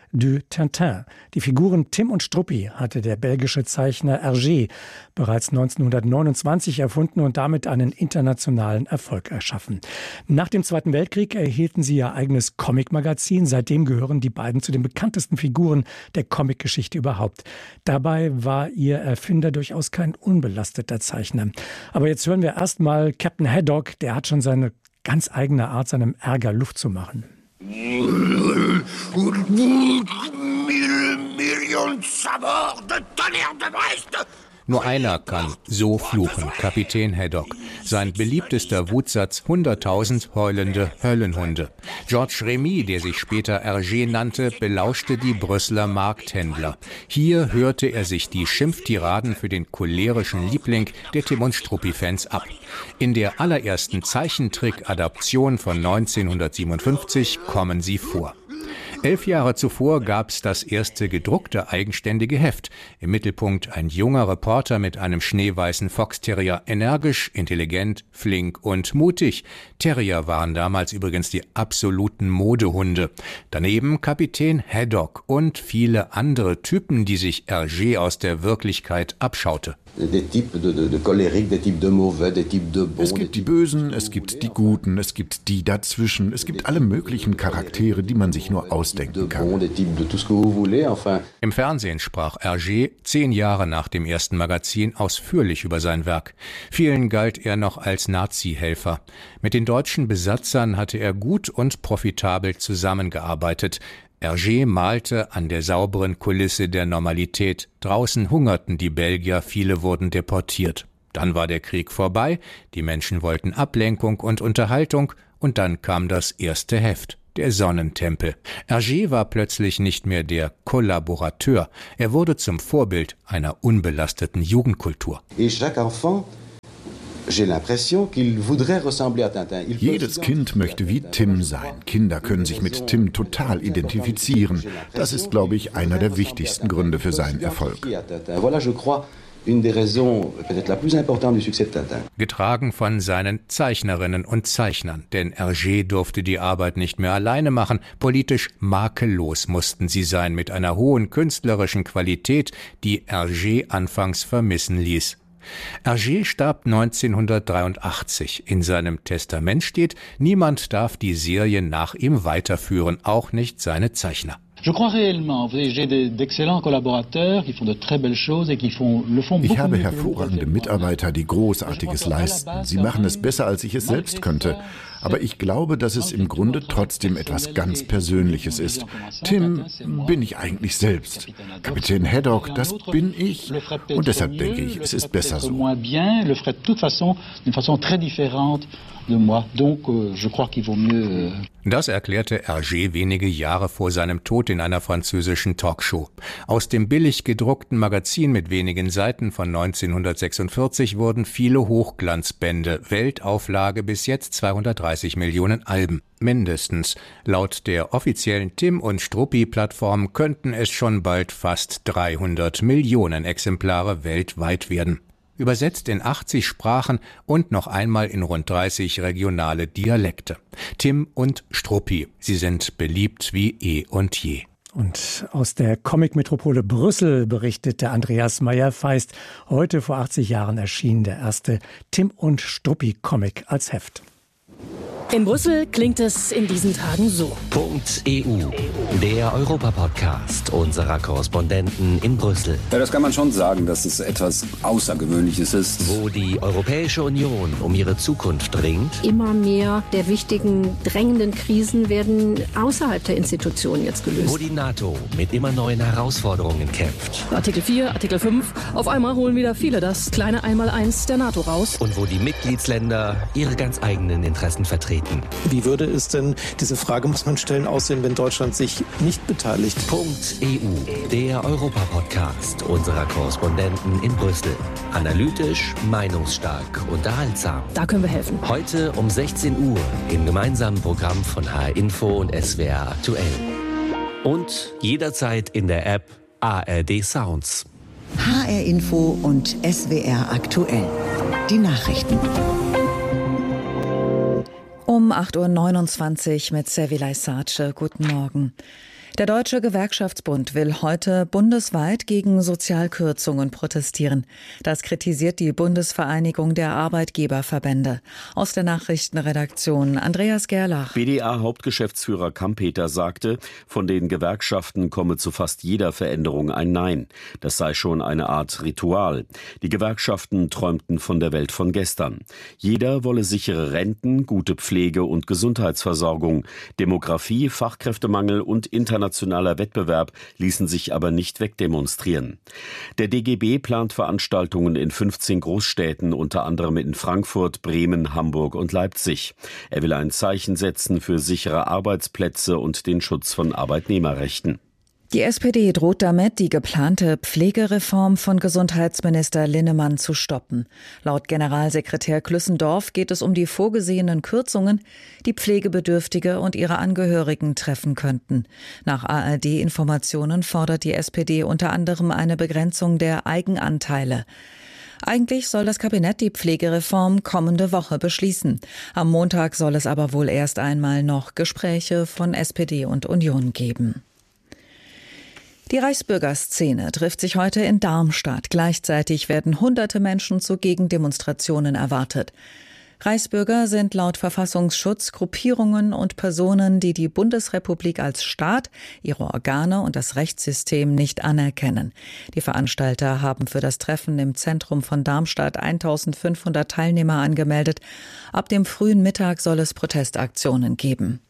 du Tintin. Die Figuren Tim und Struppi hatte der belgische Zeichner Hergé bereits neunzehnhundertneunundzwanzig erfunden und damit einen internationalen Erfolg erschaffen. Nach dem Zweiten Weltkrieg erhielten sie ihr eigenes Comic-Magazin. Seitdem gehören die beiden zu den bekanntesten Figuren der Comic-Geschichte überhaupt. Dabei war ihr Erfinder durchaus kein unbelasteter Zeichner. Aber jetzt hören wir erst mal Captain Haddock. Der hat schon seine ganz eigene Art, seinem Ärger Luft zu machen. Million sabords de tonnerre de Brest! Nur einer kann so fluchen, Kapitän Haddock. Sein beliebtester Wutsatz, hunderttausend heulende Höllenhunde. Georges Remy, der sich später Hergé nannte, belauschte die Brüsseler Markthändler. Hier hörte er sich die Schimpftiraden für den cholerischen Liebling der Tim und Struppi-Fans ab. In der allerersten Zeichentrick-Adaption von neunzehnhundertsiebenundfünfzig kommen sie vor. Elf Jahre zuvor gab's das erste gedruckte eigenständige Heft. Im Mittelpunkt ein junger Reporter mit einem schneeweißen Fox-Terrier, energisch, intelligent, flink und mutig. Terrier waren damals übrigens die absoluten Modehunde. Daneben Kapitän Haddock und viele andere Typen, die sich Hergé aus der Wirklichkeit abschaute. Es gibt die Bösen, es gibt die Guten, es gibt die dazwischen, es gibt alle möglichen Charaktere, die man sich nur ausdenken kann. Im Fernsehen sprach Hergé zehn Jahre nach dem ersten Magazin ausführlich über sein Werk. Vielen galt er noch als Nazi-Helfer. Mit den deutschen Besatzern hatte er gut und profitabel zusammengearbeitet. Hergé malte an der sauberen Kulisse der Normalität. Draußen hungerten die Belgier, viele wurden deportiert. Dann war der Krieg vorbei, die Menschen wollten Ablenkung und Unterhaltung und dann kam das erste Heft, der Sonnentempel. Hergé war plötzlich nicht mehr der Kollaborateur, er wurde zum Vorbild einer unbelasteten Jugendkultur. Jedes Kind möchte wie Tim sein. Kinder können sich mit Tim total identifizieren. Das ist, glaube ich, einer der wichtigsten Gründe für seinen Erfolg. Getragen von seinen Zeichnerinnen und Zeichnern, denn Hergé durfte die Arbeit nicht mehr alleine machen. Politisch makellos mussten sie sein, mit einer hohen künstlerischen Qualität, die Hergé anfangs vermissen ließ. Hergé starb neunzehnhundertdreiundachtzig. In seinem Testament steht, niemand darf die Serie nach ihm weiterführen, auch nicht seine Zeichner. Ich habe hervorragende Mitarbeiter, die Großartiges leisten. Sie machen es besser, als ich es selbst könnte. Aber ich glaube, dass es im Grunde trotzdem etwas ganz Persönliches ist. Tim bin ich eigentlich selbst. Kapitän Haddock, das bin ich. Und deshalb denke ich, es ist besser so. Das erklärte Hergé wenige Jahre vor seinem Tod in einer französischen Talkshow. Aus dem billig gedruckten Magazin mit wenigen Seiten von neunzehnhundertsechsundvierzig wurden viele Hochglanzbände, Weltauflage bis jetzt zweihundertdreißig Millionen Alben. Mindestens. Laut der offiziellen Tim und Struppi-Plattform könnten es schon bald fast dreihundert Millionen Exemplare weltweit werden. Übersetzt in achtzig Sprachen und noch einmal in rund dreißig regionale Dialekte. Tim und Struppi, sie sind beliebt wie eh und je. Und aus der Comic-Metropole Brüssel berichtete Andreas Meyer-Feist. Heute vor achtzig Jahren erschien der erste Tim und Struppi-Comic als Heft. In Brüssel klingt es in diesen Tagen so. Punkt E U, der Europa-Podcast unserer Korrespondenten in Brüssel. Ja, das kann man schon sagen, dass es etwas Außergewöhnliches ist. Wo die Europäische Union um ihre Zukunft ringt. Immer mehr der wichtigen, drängenden Krisen werden außerhalb der Institutionen jetzt gelöst. Wo die NATO mit immer neuen Herausforderungen kämpft. Artikel vier, Artikel fünf, auf einmal holen wieder viele das kleine Einmaleins der NATO raus. Und wo die Mitgliedsländer ihre ganz eigenen Interessen vertreten. Wie würde es denn, diese Frage muss man stellen, aussehen, wenn Deutschland sich nicht beteiligt? Punkt E U, der Europa-Podcast unserer Korrespondenten in Brüssel. Analytisch, meinungsstark, unterhaltsam. Da können wir helfen. Heute um sechzehn Uhr im gemeinsamen Programm von H R Info und S W R aktuell. Und jederzeit in der App A R D Sounds. H R Info und S W R aktuell. Die Nachrichten. Um acht Uhr neunundzwanzig mit Servilay Sace. Guten Morgen. Der Deutsche Gewerkschaftsbund will heute bundesweit gegen Sozialkürzungen protestieren. Das kritisiert die Bundesvereinigung der Arbeitgeberverbände. Aus der Nachrichtenredaktion Andreas Gerlach. B D A-Hauptgeschäftsführer Kampeter sagte, von den Gewerkschaften komme zu fast jeder Veränderung ein Nein. Das sei schon eine Art Ritual. Die Gewerkschaften träumten von der Welt von gestern. Jeder wolle sichere Renten, gute Pflege und Gesundheitsversorgung. Demografie, Fachkräftemangel und internationaler Wettbewerb ließen sich aber nicht wegdemonstrieren. Der D G B plant Veranstaltungen in fünfzehn Großstädten, unter anderem in Frankfurt, Bremen, Hamburg und Leipzig. Er will ein Zeichen setzen für sichere Arbeitsplätze und den Schutz von Arbeitnehmerrechten. Die S P D droht damit, die geplante Pflegereform von Gesundheitsminister Linnemann zu stoppen. Laut Generalsekretär Klüssendorf geht es um die vorgesehenen Kürzungen, die Pflegebedürftige und ihre Angehörigen treffen könnten. Nach A R D-Informationen fordert die S P D unter anderem eine Begrenzung der Eigenanteile. Eigentlich soll das Kabinett die Pflegereform kommende Woche beschließen. Am Montag soll es aber wohl erst einmal noch Gespräche von S P D und Union geben. Die Reichsbürgerszene trifft sich heute in Darmstadt. Gleichzeitig werden hunderte Menschen zu Gegendemonstrationen erwartet. Reichsbürger sind laut Verfassungsschutz Gruppierungen und Personen, die die Bundesrepublik als Staat, ihre Organe und das Rechtssystem nicht anerkennen. Die Veranstalter haben für das Treffen im Zentrum von Darmstadt eintausendfünfhundert Teilnehmer angemeldet. Ab dem frühen Mittag soll es Protestaktionen geben.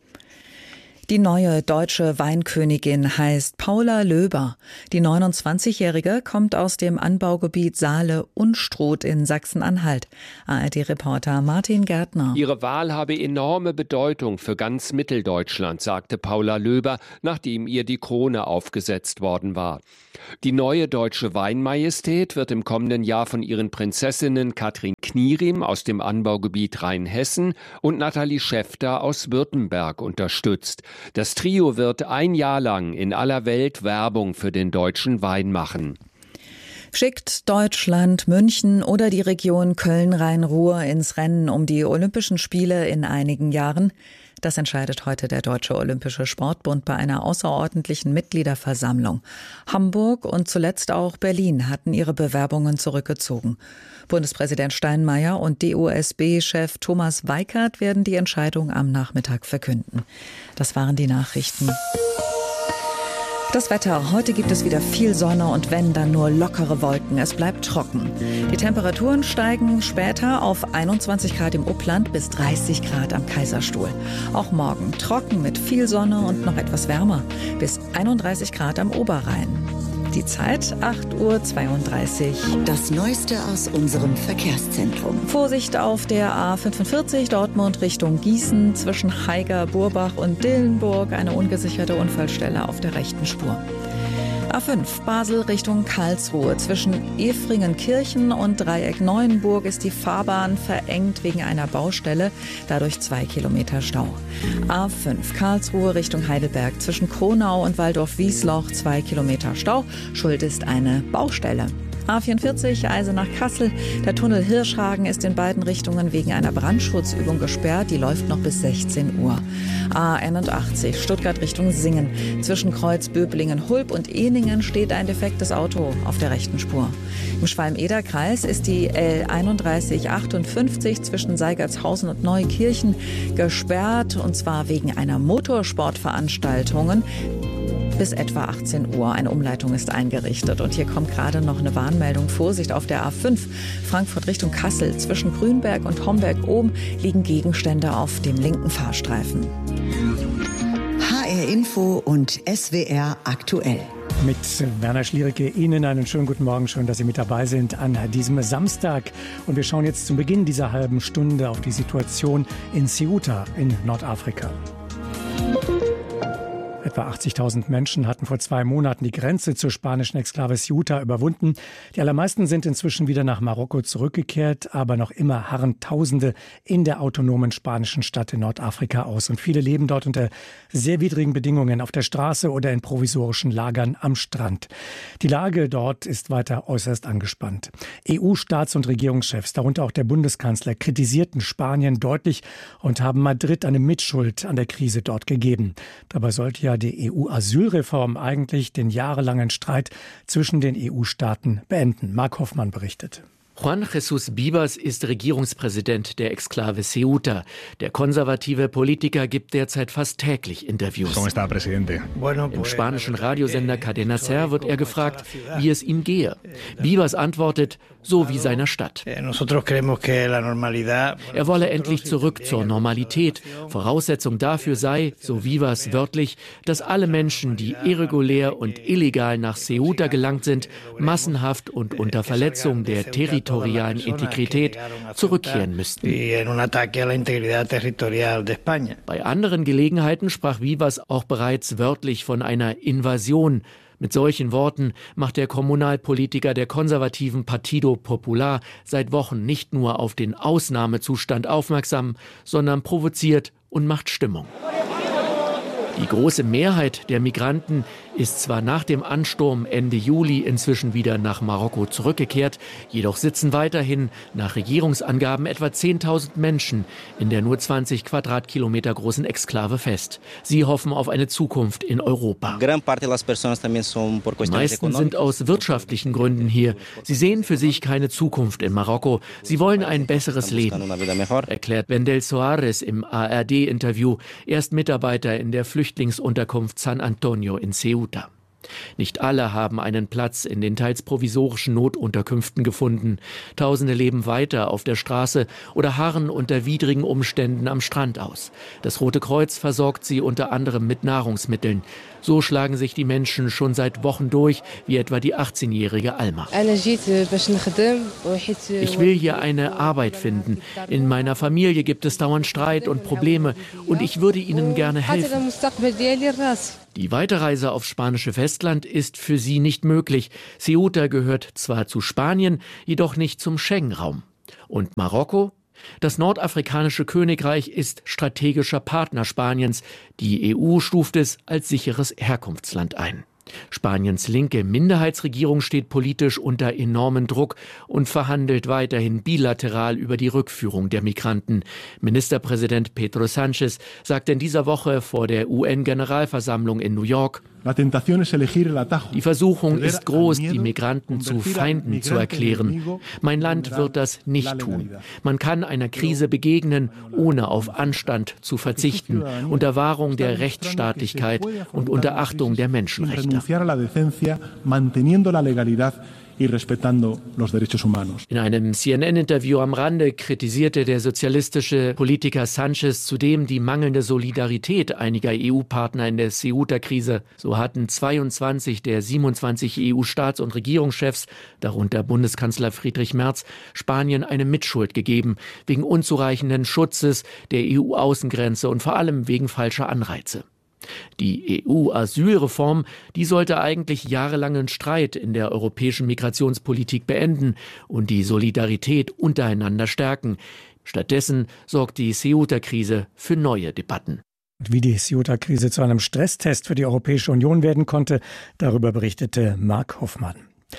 Die neue deutsche Weinkönigin heißt Paula Löber. Die neunundzwanzigjährige kommt aus dem Anbaugebiet Saale-Unstrut in Sachsen-Anhalt. A R D-Reporter Martin Gärtner. Ihre Wahl habe enorme Bedeutung für ganz Mitteldeutschland, sagte Paula Löber, nachdem ihr die Krone aufgesetzt worden war. Die neue deutsche Weinmajestät wird im kommenden Jahr von ihren Prinzessinnen Katrin Knierim aus dem Anbaugebiet Rheinhessen und Nathalie Schäfter aus Württemberg unterstützt. Das Trio wird ein Jahr lang in aller Welt Werbung für den deutschen Wein machen. Schickt Deutschland München oder die Region Köln-Rhein-Ruhr ins Rennen um die Olympischen Spiele in einigen Jahren? Das entscheidet heute der Deutsche Olympische Sportbund bei einer außerordentlichen Mitgliederversammlung. Hamburg und zuletzt auch Berlin hatten ihre Bewerbungen zurückgezogen. Bundespräsident Steinmeier und D O S B-Chef Thomas Weikert werden die Entscheidung am Nachmittag verkünden. Das waren die Nachrichten. Das Wetter. Heute gibt es wieder viel Sonne und wenn, dann nur lockere Wolken. Es bleibt trocken. Die Temperaturen steigen später auf einundzwanzig Grad im Upland bis dreißig Grad am Kaiserstuhl. Auch morgen trocken mit viel Sonne und noch etwas wärmer bis einunddreißig Grad am Oberrhein. Die Zeit acht Uhr zweiunddreißig. Das Neueste aus unserem Verkehrszentrum. Vorsicht auf der A fünfundvierzig Dortmund Richtung Gießen zwischen Haiger, Burbach und Dillenburg. Eine ungesicherte Unfallstelle auf der rechten Spur. A fünf Basel Richtung Karlsruhe. Zwischen Efringenkirchen und Dreieck Neuenburg ist die Fahrbahn verengt wegen einer Baustelle. Dadurch zwei Kilometer Stau. A fünf Karlsruhe Richtung Heidelberg. Zwischen Kronau und Waldorf-Wiesloch zwei Kilometer Stau. Schuld ist eine Baustelle. A vierundvierzig Eisenach-Kassel. Der Tunnel Hirschhagen ist in beiden Richtungen wegen einer Brandschutzübung gesperrt. Die läuft noch bis sechzehn Uhr. A einundachtzig Stuttgart Richtung Singen. Zwischen Kreuz Böblingen-Hulb und Ehningen steht ein defektes Auto auf der rechten Spur. Im Schwalm-Eder-Kreis ist die L einunddreißig achtundfünfzig zwischen Seigertshausen und Neukirchen gesperrt, und zwar wegen einer Motorsportveranstaltung. Bis etwa achtzehn Uhr. Eine Umleitung ist eingerichtet. Und hier kommt gerade noch eine Warnmeldung. Vorsicht auf der A fünf. Frankfurt Richtung Kassel. Zwischen Grünberg und Homberg oben liegen Gegenstände auf dem linken Fahrstreifen. H R Info und S W R aktuell. Mit Werner Schliericke Ihnen einen schönen guten Morgen. Schön, dass Sie mit dabei sind an diesem Samstag. Und wir schauen jetzt zum Beginn dieser halben Stunde auf die Situation in Ceuta in Nordafrika. Etwa achtzigtausend Menschen hatten vor zwei Monaten die Grenze zur spanischen Exklave Ceuta überwunden. Die allermeisten sind inzwischen wieder nach Marokko zurückgekehrt, aber noch immer harren Tausende in der autonomen spanischen Stadt in Nordafrika aus. Und viele leben dort unter sehr widrigen Bedingungen auf der Straße oder in provisorischen Lagern am Strand. Die Lage dort ist weiter äußerst angespannt. E U-Staats- und Regierungschefs, darunter auch der Bundeskanzler, kritisierten Spanien deutlich und haben Madrid eine Mitschuld an der Krise dort gegeben. Dabei sollte ja die E U-Asylreform eigentlich den jahrelangen Streit zwischen den E U-Staaten beenden. Mark Hoffmann berichtet. Juan Jesús Vivas ist Regierungspräsident der Exklave Ceuta. Der konservative Politiker gibt derzeit fast täglich Interviews. Im spanischen Radiosender Cadena Ser wird er gefragt, wie es ihm gehe. Vivas antwortet, so wie seiner Stadt. Er wolle endlich zurück zur Normalität. Voraussetzung dafür sei, so Vivas wörtlich, dass alle Menschen, die irregulär und illegal nach Ceuta gelangt sind, massenhaft und unter Verletzung der territorialen Integrität zurückkehren müssten. Bei anderen Gelegenheiten sprach Vivas auch bereits wörtlich von einer Invasion. Mit solchen Worten macht der Kommunalpolitiker der konservativen Partido Popular seit Wochen nicht nur auf den Ausnahmezustand aufmerksam, sondern provoziert und macht Stimmung. Die große Mehrheit der Migranten ist zwar nach dem Ansturm Ende Juli inzwischen wieder nach Marokko zurückgekehrt, jedoch sitzen weiterhin nach Regierungsangaben etwa zehntausend Menschen in der nur zwanzig Quadratkilometer großen Exklave fest. Sie hoffen auf eine Zukunft in Europa. Die meisten sind aus wirtschaftlichen Gründen hier. Sie sehen für sich keine Zukunft in Marokko. Sie wollen ein besseres Leben, erklärt Wendell Soares im A R D-Interview. Er ist Mitarbeiter in der Flüchtlingsunterkunft San Antonio in Ceuta. Nicht alle haben einen Platz in den teils provisorischen Notunterkünften gefunden. Tausende leben weiter auf der Straße oder harren unter widrigen Umständen am Strand aus. Das Rote Kreuz versorgt sie unter anderem mit Nahrungsmitteln. So schlagen sich die Menschen schon seit Wochen durch, wie etwa die achtzehnjährige Alma. Ich will hier eine Arbeit finden. In meiner Familie gibt es dauernd Streit und Probleme und ich würde ihnen gerne helfen. Die Weiterreise aufs spanische Festland ist für sie nicht möglich. Ceuta gehört zwar zu Spanien, jedoch nicht zum Schengen-Raum. Und Marokko? Das nordafrikanische Königreich ist strategischer Partner Spaniens. Die E U stuft es als sicheres Herkunftsland ein. Spaniens linke Minderheitsregierung steht politisch unter enormem Druck und verhandelt weiterhin bilateral über die Rückführung der Migranten. Ministerpräsident Pedro Sánchez sagte in dieser Woche vor der U N-Generalversammlung in New York: Die Versuchung ist groß, die Migranten zu Feinden zu erklären. Mein Land wird das nicht tun. Man kann einer Krise begegnen, ohne auf Anstand zu verzichten, unter Wahrung der Rechtsstaatlichkeit und unter Achtung der Menschenrechte. In einem C N N-Interview am Rande kritisierte der sozialistische Politiker Sánchez zudem die mangelnde Solidarität einiger E U-Partner in der Ceuta-Krise. So hatten zweiundzwanzig der siebenundzwanzig E U-Staats- und Regierungschefs, darunter Bundeskanzler Friedrich Merz, Spanien eine Mitschuld gegeben, wegen unzureichenden Schutzes der E U-Außengrenze und vor allem wegen falscher Anreize. Die E U-Asylreform, die sollte eigentlich jahrelangen Streit in der europäischen Migrationspolitik beenden und die Solidarität untereinander stärken. Stattdessen sorgt die Ceuta-Krise für neue Debatten. Wie die Ceuta-Krise zu einem Stresstest für die Europäische Union werden konnte, darüber berichtete Mark Hoffmann.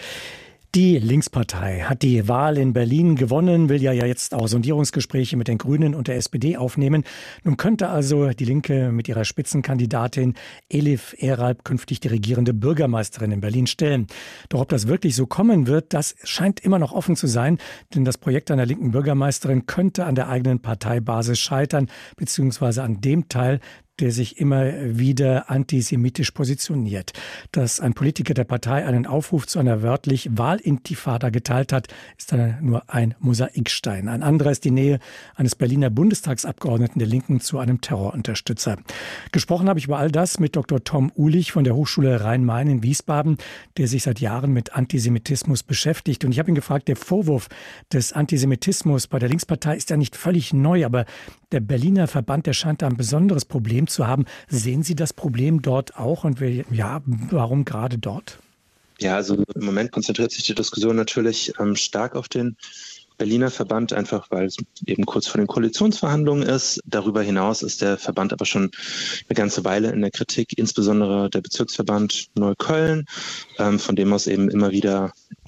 Die Linkspartei hat die Wahl in Berlin gewonnen, will ja jetzt auch Sondierungsgespräche mit den Grünen und der S P D aufnehmen. Nun könnte also die Linke mit ihrer Spitzenkandidatin Elif Eralp künftig die regierende Bürgermeisterin in Berlin stellen. Doch ob das wirklich so kommen wird, das scheint immer noch offen zu sein, denn das Projekt einer linken Bürgermeisterin könnte an der eigenen Parteibasis scheitern, beziehungsweise an dem Teil, der sich immer wieder antisemitisch positioniert. Dass ein Politiker der Partei einen Aufruf zu einer wörtlich Wahlintifada geteilt hat, ist dann nur ein Mosaikstein. Ein anderer ist die Nähe eines Berliner Bundestagsabgeordneten der Linken zu einem Terrorunterstützer. Gesprochen habe ich über all das mit Doktor Tom Uhlich von der Hochschule Rhein-Main in Wiesbaden, der sich seit Jahren mit Antisemitismus beschäftigt. Und ich habe ihn gefragt, der Vorwurf des Antisemitismus bei der Linkspartei ist ja nicht völlig neu, aber der Berliner Verband, der scheint da ein besonderes Problem zu haben. Sehen Sie das Problem dort auch und wir, ja, warum gerade dort? Ja, also im Moment konzentriert sich die Diskussion natürlich ähm, stark auf den Berliner Verband, einfach weil es eben kurz vor den Koalitionsverhandlungen ist. Darüber hinaus ist der Verband aber schon eine ganze Weile in der Kritik, insbesondere der Bezirksverband Neukölln, ähm, von dem aus eben immer wieder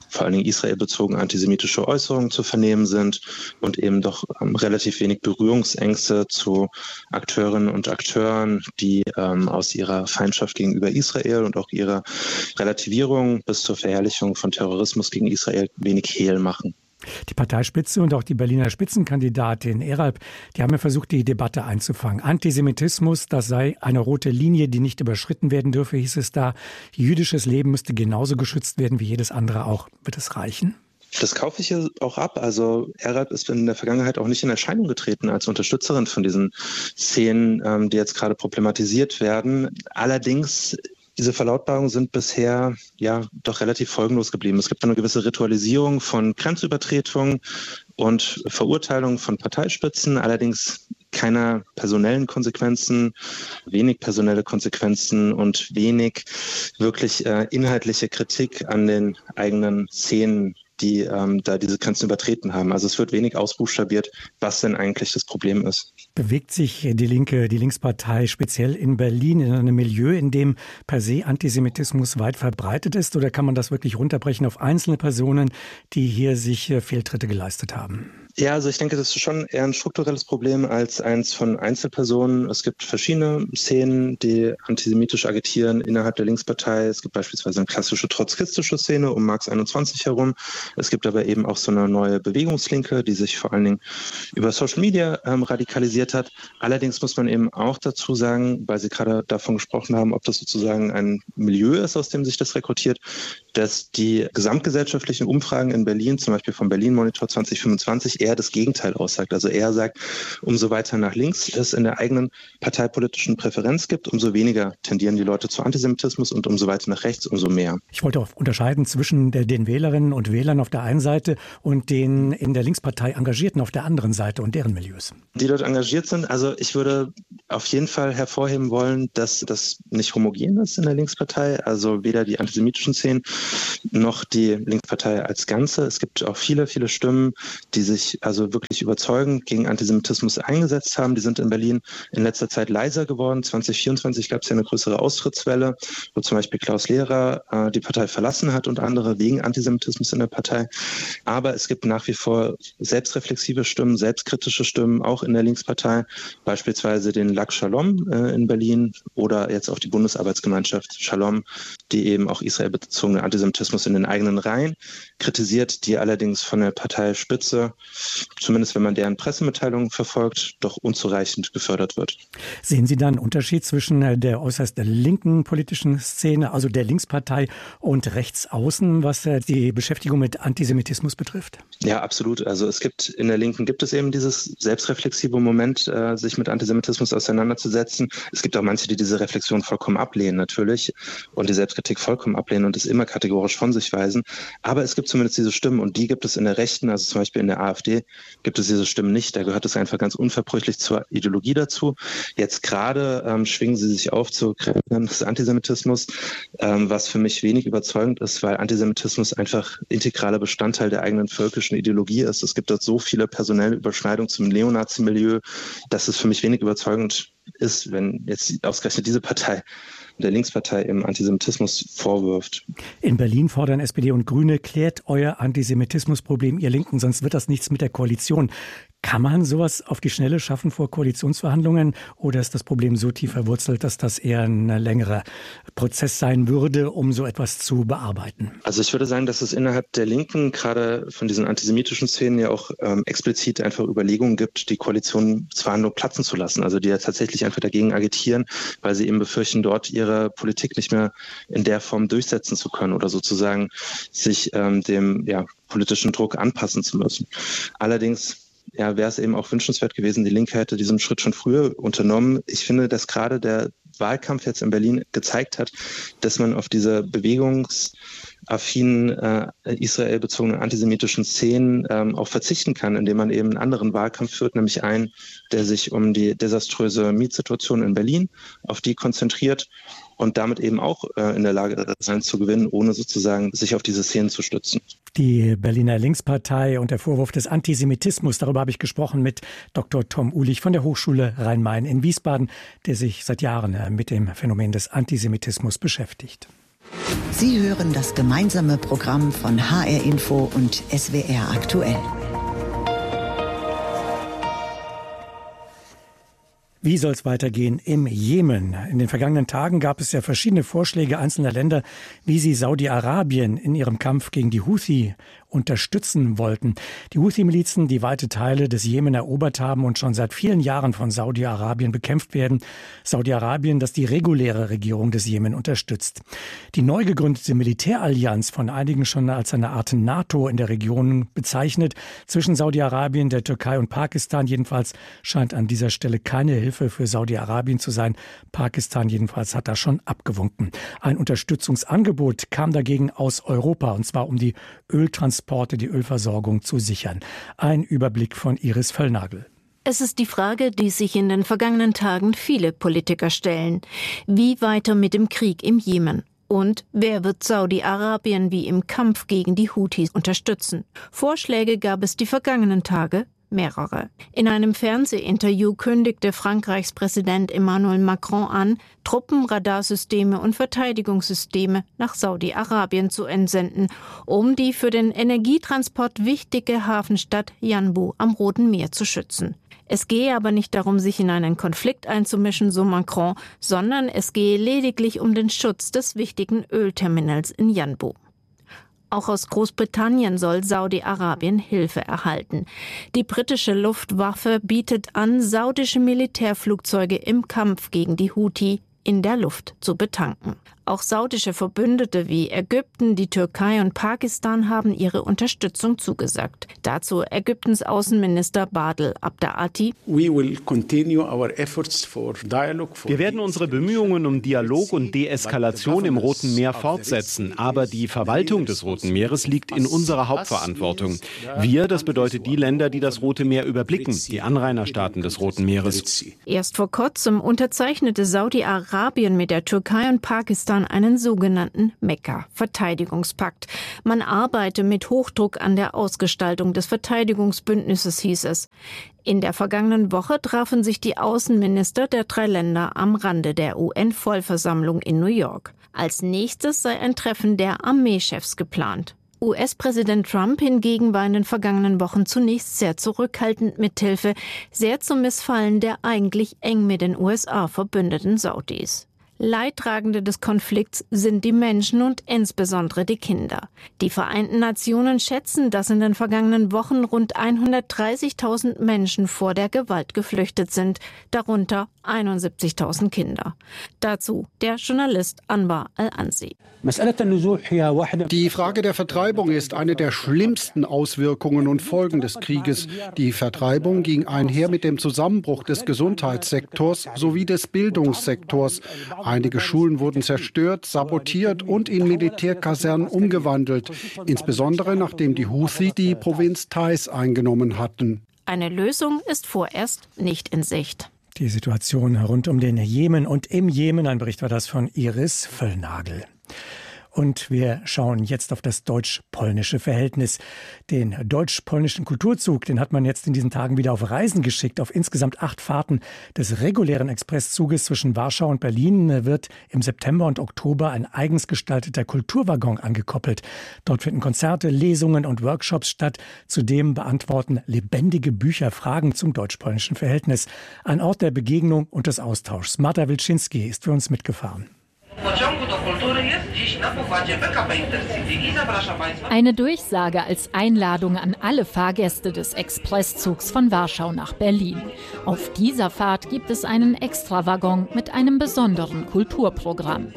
vor allen Dingen israelbezogen antisemitische Äußerungen zu vernehmen sind und eben doch ähm, relativ wenig Berührungsängste zu Akteurinnen und Akteuren, die ähm, aus ihrer Feindschaft gegenüber Israel und auch ihrer Relativierung bis zur Verherrlichung von Terrorismus gegen Israel wenig Hehl machen. Die Parteispitze und auch die Berliner Spitzenkandidatin Eralp, die haben ja versucht, die Debatte einzufangen. Antisemitismus, das sei eine rote Linie, die nicht überschritten werden dürfe, hieß es da. Jüdisches Leben müsste genauso geschützt werden wie jedes andere auch. Wird es reichen? Das kaufe ich hier auch ab. Also Eralp ist in der Vergangenheit auch nicht in Erscheinung getreten als Unterstützerin von diesen Szenen, die jetzt gerade problematisiert werden. Allerdings diese Verlautbarungen sind bisher ja doch relativ folgenlos geblieben. Es gibt eine gewisse Ritualisierung von Grenzübertretungen und Verurteilung von Parteispitzen, allerdings keine personellen Konsequenzen, wenig personelle Konsequenzen und wenig wirklich äh, inhaltliche Kritik an den eigenen Szenen, die ähm, da diese Grenzen übertreten haben. Also es wird wenig ausbuchstabiert, was denn eigentlich das Problem ist. Bewegt sich die Linke, die Linkspartei speziell in Berlin in einem Milieu, in dem per se Antisemitismus weit verbreitet ist? Oder kann man das wirklich runterbrechen auf einzelne Personen, die hier sich Fehltritte geleistet haben? Ja, also ich denke, das ist schon eher ein strukturelles Problem als eins von Einzelpersonen. Es gibt verschiedene Szenen, die antisemitisch agitieren innerhalb der Linkspartei. Es gibt beispielsweise eine klassische trotzkistische Szene um Marx einundzwanzig herum. Es gibt aber eben auch so eine neue Bewegungslinke, die sich vor allen Dingen über Social Media ähm, radikalisiert hat. Allerdings muss man eben auch dazu sagen, weil Sie gerade davon gesprochen haben, ob das sozusagen ein Milieu ist, aus dem sich das rekrutiert, dass die gesamtgesellschaftlichen Umfragen in Berlin, zum Beispiel vom Berlin Monitor zwanzig fünfundzwanzig, eher das Gegenteil aussagt. Also er sagt, umso weiter nach links es in der eigenen parteipolitischen Präferenz gibt, umso weniger tendieren die Leute zu Antisemitismus und umso weiter nach rechts, umso mehr. Ich wollte auch unterscheiden zwischen den Wählerinnen und Wählern auf der einen Seite und den in der Linkspartei Engagierten auf der anderen Seite und deren Milieus. Die dort engagiert sind, also ich würde auf jeden Fall hervorheben wollen, dass das nicht homogen ist in der Linkspartei, also weder die antisemitischen Szenen noch die Linkspartei als Ganze. Es gibt auch viele, viele Stimmen, die sich also wirklich überzeugend gegen Antisemitismus eingesetzt haben. Die sind in Berlin in letzter Zeit leiser geworden. zwanzig vierundzwanzig gab es ja eine größere Austrittswelle, wo zum Beispiel Klaus Lehrer äh, die Partei verlassen hat und andere wegen Antisemitismus in der Partei. Aber es gibt nach wie vor selbstreflexive Stimmen, selbstkritische Stimmen, auch in der Linkspartei, beispielsweise den Lag Shalom äh, in Berlin oder jetzt auch die Bundesarbeitsgemeinschaft Shalom, die eben auch israelbezogenen Antisemitismus in den eigenen Reihen kritisiert, die allerdings von der Parteispitze, zumindest wenn man deren Pressemitteilungen verfolgt, doch unzureichend gefördert wird. Sehen Sie da einen Unterschied zwischen der äußerst linken politischen Szene, also der Linkspartei, und Rechtsaußen, was die Beschäftigung mit Antisemitismus betrifft? Ja, absolut. Also es gibt in der Linken gibt es eben dieses selbstreflexive Moment, äh, sich mit Antisemitismus auseinanderzusetzen. Es gibt auch manche, die diese Reflexion vollkommen ablehnen natürlich und die Selbstkritik vollkommen ablehnen und es immer kategorisch von sich weisen. Aber es gibt zumindest diese Stimmen und die gibt es in der Rechten, also zum Beispiel in der AfD gibt es diese Stimmen nicht. Da gehört es einfach ganz unverbrüchlich zur Ideologie dazu. Jetzt gerade ähm, schwingen sie sich auf zu Kritikern des Antisemitismus, ähm, was für mich wenig überzeugend ist, weil Antisemitismus einfach integraler Bestandteil der eigenen völkischen Ideologie ist. Es gibt dort so viele personelle Überschneidungen zum Neonazi-Milieu, dass es für mich wenig überzeugend ist, wenn jetzt ausgerechnet diese Partei der Linkspartei im Antisemitismus vorwirft. In Berlin fordern S P D und Grüne, klärt euer Antisemitismusproblem, ihr Linken, sonst wird das nichts mit der Koalition. Kann man sowas auf die Schnelle schaffen vor Koalitionsverhandlungen oder ist das Problem so tief verwurzelt, dass das eher ein längerer Prozess sein würde, um so etwas zu bearbeiten? Also ich würde sagen, dass es innerhalb der Linken gerade von diesen antisemitischen Szenen ja auch ähm, explizit einfach Überlegungen gibt, die Koalitionsverhandlungen platzen zu lassen. Also die ja tatsächlich einfach dagegen agitieren, weil sie eben befürchten, dort ihre Politik nicht mehr in der Form durchsetzen zu können oder sozusagen sich ähm, dem ja, politischen Druck anpassen zu müssen. Allerdings ja, wäre es eben auch wünschenswert gewesen, die Linke hätte diesen Schritt schon früher unternommen. Ich finde, dass gerade der Wahlkampf jetzt in Berlin gezeigt hat, dass man auf diese bewegungsaffinen, äh, israelbezogenen antisemitischen Szenen ähm, auch verzichten kann, indem man eben einen anderen Wahlkampf führt, nämlich einen, der sich um die desaströse Mietsituation in Berlin, auf die konzentriert und damit eben auch äh, in der Lage sein zu gewinnen, ohne sozusagen sich auf diese Szenen zu stützen. Die Berliner Linkspartei und der Vorwurf des Antisemitismus, darüber habe ich gesprochen mit Doktor Tom Uhlich von der Hochschule Rhein-Main in Wiesbaden, der sich seit Jahren mit dem Phänomen des Antisemitismus beschäftigt. Sie hören das gemeinsame Programm von H R Info und S W R aktuell. Wie soll es weitergehen im Jemen? In den vergangenen Tagen gab es ja verschiedene Vorschläge einzelner Länder, wie sie Saudi-Arabien in ihrem Kampf gegen die Houthi unterstützen wollten. Die Houthi-Milizen, die weite Teile des Jemen erobert haben und schon seit vielen Jahren von Saudi-Arabien bekämpft werden. Saudi-Arabien, das die reguläre Regierung des Jemen unterstützt. Die neu gegründete Militärallianz, von einigen schon als eine Art NATO in der Region bezeichnet, zwischen Saudi-Arabien, der Türkei und Pakistan jedenfalls, scheint an dieser Stelle keine Hilfe für Saudi-Arabien zu sein. Pakistan jedenfalls hat da schon abgewunken. Ein Unterstützungsangebot kam dagegen aus Europa, und zwar um die Öltransporte, die Ölversorgung zu sichern. Ein Überblick von Iris Völlnagel. Es ist die Frage, die sich in den vergangenen Tagen viele Politiker stellen. Wie weiter mit dem Krieg im Jemen? Und wer wird Saudi-Arabien wie im Kampf gegen die Houthis unterstützen? Vorschläge gab es die vergangenen Tage. Mehrere. In einem Fernsehinterview kündigte Frankreichs Präsident Emmanuel Macron an, Truppen, Radarsysteme und Verteidigungssysteme nach Saudi-Arabien zu entsenden, um die für den Energietransport wichtige Hafenstadt Yanbu am Roten Meer zu schützen. Es gehe aber nicht darum, sich in einen Konflikt einzumischen, so Macron, sondern es gehe lediglich um den Schutz des wichtigen Ölterminals in Yanbu. Auch aus Großbritannien soll Saudi-Arabien Hilfe erhalten. Die britische Luftwaffe bietet an, saudische Militärflugzeuge im Kampf gegen die Houthi in der Luft zu betanken. Auch saudische Verbündete wie Ägypten, die Türkei und Pakistan haben ihre Unterstützung zugesagt. Dazu Ägyptens Außenminister Badr Abdeati. Wir werden unsere Bemühungen um Dialog und Deeskalation im Roten Meer fortsetzen. Aber die Verwaltung des Roten Meeres liegt in unserer Hauptverantwortung. Wir, das bedeutet die Länder, die das Rote Meer überblicken, die Anrainerstaaten des Roten Meeres. Erst vor kurzem unterzeichnete Saudi-Arabien mit der Türkei und Pakistan einen sogenannten Mekka-Verteidigungspakt. Man arbeite mit Hochdruck an der Ausgestaltung des Verteidigungsbündnisses, hieß es. In der vergangenen Woche trafen sich die Außenminister der drei Länder am Rande der U N-Vollversammlung in New York. Als nächstes sei ein Treffen der Armeechefs geplant. U S-Präsident Trump hingegen war in den vergangenen Wochen zunächst sehr zurückhaltend mit Hilfe, sehr zum Missfallen der eigentlich eng mit den U S A verbündeten Saudis. Leidtragende des Konflikts sind die Menschen und insbesondere die Kinder. Die Vereinten Nationen schätzen, dass in den vergangenen Wochen rund hundertdreißigtausend Menschen vor der Gewalt geflüchtet sind, darunter einundsiebzigtausend Kinder. Dazu der Journalist Anwar Al-Ansi. Die Frage der Vertreibung ist eine der schlimmsten Auswirkungen und Folgen des Krieges. Die Vertreibung ging einher mit dem Zusammenbruch des Gesundheitssektors sowie des Bildungssektors. Einige Schulen wurden zerstört, sabotiert und in Militärkasernen umgewandelt, insbesondere nachdem die Houthi die Provinz Taiz eingenommen hatten. Eine Lösung ist vorerst nicht in Sicht. Die Situation rund um den Jemen und im Jemen, ein Bericht war das von Iris Völlnagel. Und wir schauen jetzt auf das deutsch-polnische Verhältnis. Den deutsch-polnischen Kulturzug, den hat man jetzt in diesen Tagen wieder auf Reisen geschickt. Auf insgesamt acht Fahrten des regulären Expresszuges zwischen Warschau und Berlin wird im September und Oktober ein eigens gestalteter Kulturwaggon angekoppelt. Dort finden Konzerte, Lesungen und Workshops statt. Zudem beantworten lebendige Bücher Fragen zum deutsch-polnischen Verhältnis. Ein Ort der Begegnung und des Austauschs. Marta Wilczynski ist für uns mitgefahren. Eine Durchsage als Einladung an alle Fahrgäste des Expresszugs von Warschau nach Berlin. Auf dieser Fahrt gibt es einen Extrawaggon mit einem besonderen Kulturprogramm.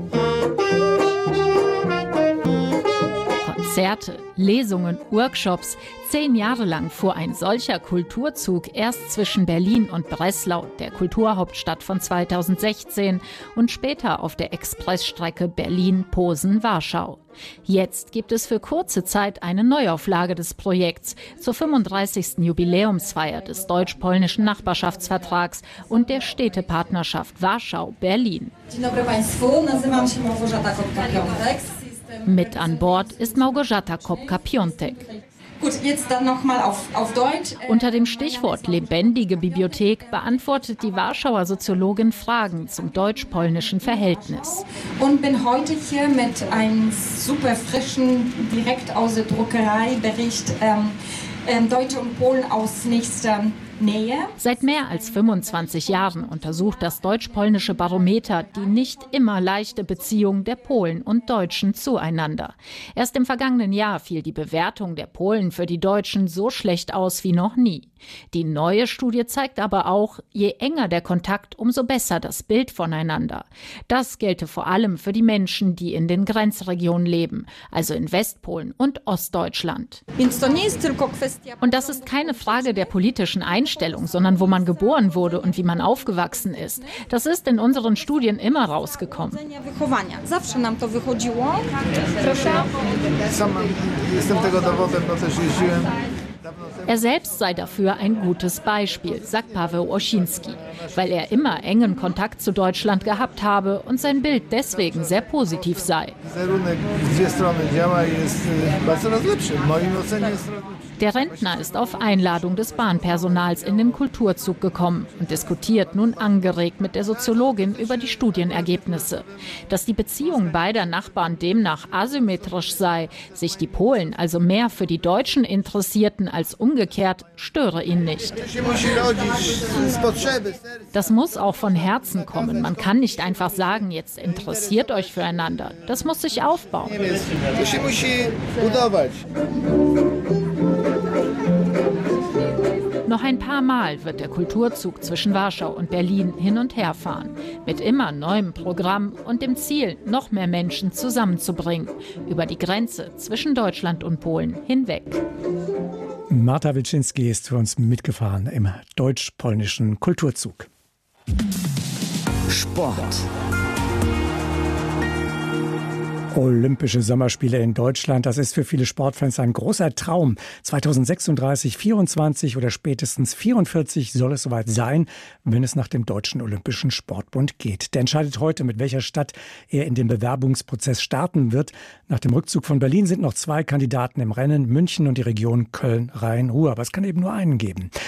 Konzerte, Lesungen, Workshops. Zehn Jahre lang fuhr ein solcher Kulturzug erst zwischen Berlin und Breslau, der Kulturhauptstadt von zweitausendsechzehn, und später auf der Expressstrecke Berlin-Posen-Warschau. Jetzt gibt es für kurze Zeit eine Neuauflage des Projekts zur fünfunddreißigsten Jubiläumsfeier des deutsch-polnischen Nachbarschaftsvertrags und der Städtepartnerschaft Warschau-Berlin. Dzień dobry Państwu, nazywam się Małgorzata Kopka-Piątek. Mit an Bord ist Małgorzata Kopka-Piątek. Gut, jetzt dann nochmal auf, auf Deutsch. Unter dem Stichwort lebendige Bibliothek beantwortet die Warschauer Soziologin Fragen zum deutsch-polnischen Verhältnis. Und bin heute hier mit einem super frischen, direkt aus der Druckerei Bericht ähm, ähm, Deutsche und Polen aus nächster Nähe. Seit mehr als fünfundzwanzig Jahren untersucht das deutsch-polnische Barometer die nicht immer leichte Beziehung der Polen und Deutschen zueinander. Erst im vergangenen Jahr fiel die Bewertung der Polen für die Deutschen so schlecht aus wie noch nie. Die neue Studie zeigt aber auch, je enger der Kontakt, umso besser das Bild voneinander. Das gelte vor allem für die Menschen, die in den Grenzregionen leben, also in Westpolen und Ostdeutschland. Und das ist keine Frage der politischen Einstellung, sondern wo man geboren wurde und wie man aufgewachsen ist. Das ist in unseren Studien immer rausgekommen. Er selbst sei dafür ein gutes Beispiel, sagt Paweł Osinski, weil er immer engen Kontakt zu Deutschland gehabt habe und sein Bild deswegen sehr positiv sei. Der Rentner ist auf Einladung des Bahnpersonals in den Kulturzug gekommen und diskutiert nun angeregt mit der Soziologin über die Studienergebnisse. Dass die Beziehung beider Nachbarn demnach asymmetrisch sei, sich die Polen also mehr für die Deutschen interessierten als umgekehrt, störe ihn nicht. Das muss auch von Herzen kommen. Man kann nicht einfach sagen, jetzt interessiert euch füreinander. Das muss sich aufbauen. Noch ein paar Mal wird der Kulturzug zwischen Warschau und Berlin hin und her fahren, mit immer neuem Programm und dem Ziel, noch mehr Menschen zusammenzubringen, über die Grenze zwischen Deutschland und Polen hinweg. Marta Wilczynski ist für uns mitgefahren im deutsch-polnischen Kulturzug. Sport. Olympische Sommerspiele in Deutschland, das ist für viele Sportfans ein großer Traum. zweitausendsechsunddreißig, vierundzwanzig oder spätestens vierundvierzig soll es soweit sein, wenn es nach dem Deutschen Olympischen Sportbund geht. Der entscheidet heute, mit welcher Stadt er in den Bewerbungsprozess starten wird. Nach dem Rückzug von Berlin sind noch zwei Kandidaten im Rennen, München und die Region Köln-Rhein-Ruhr. Aber es kann eben nur einen geben.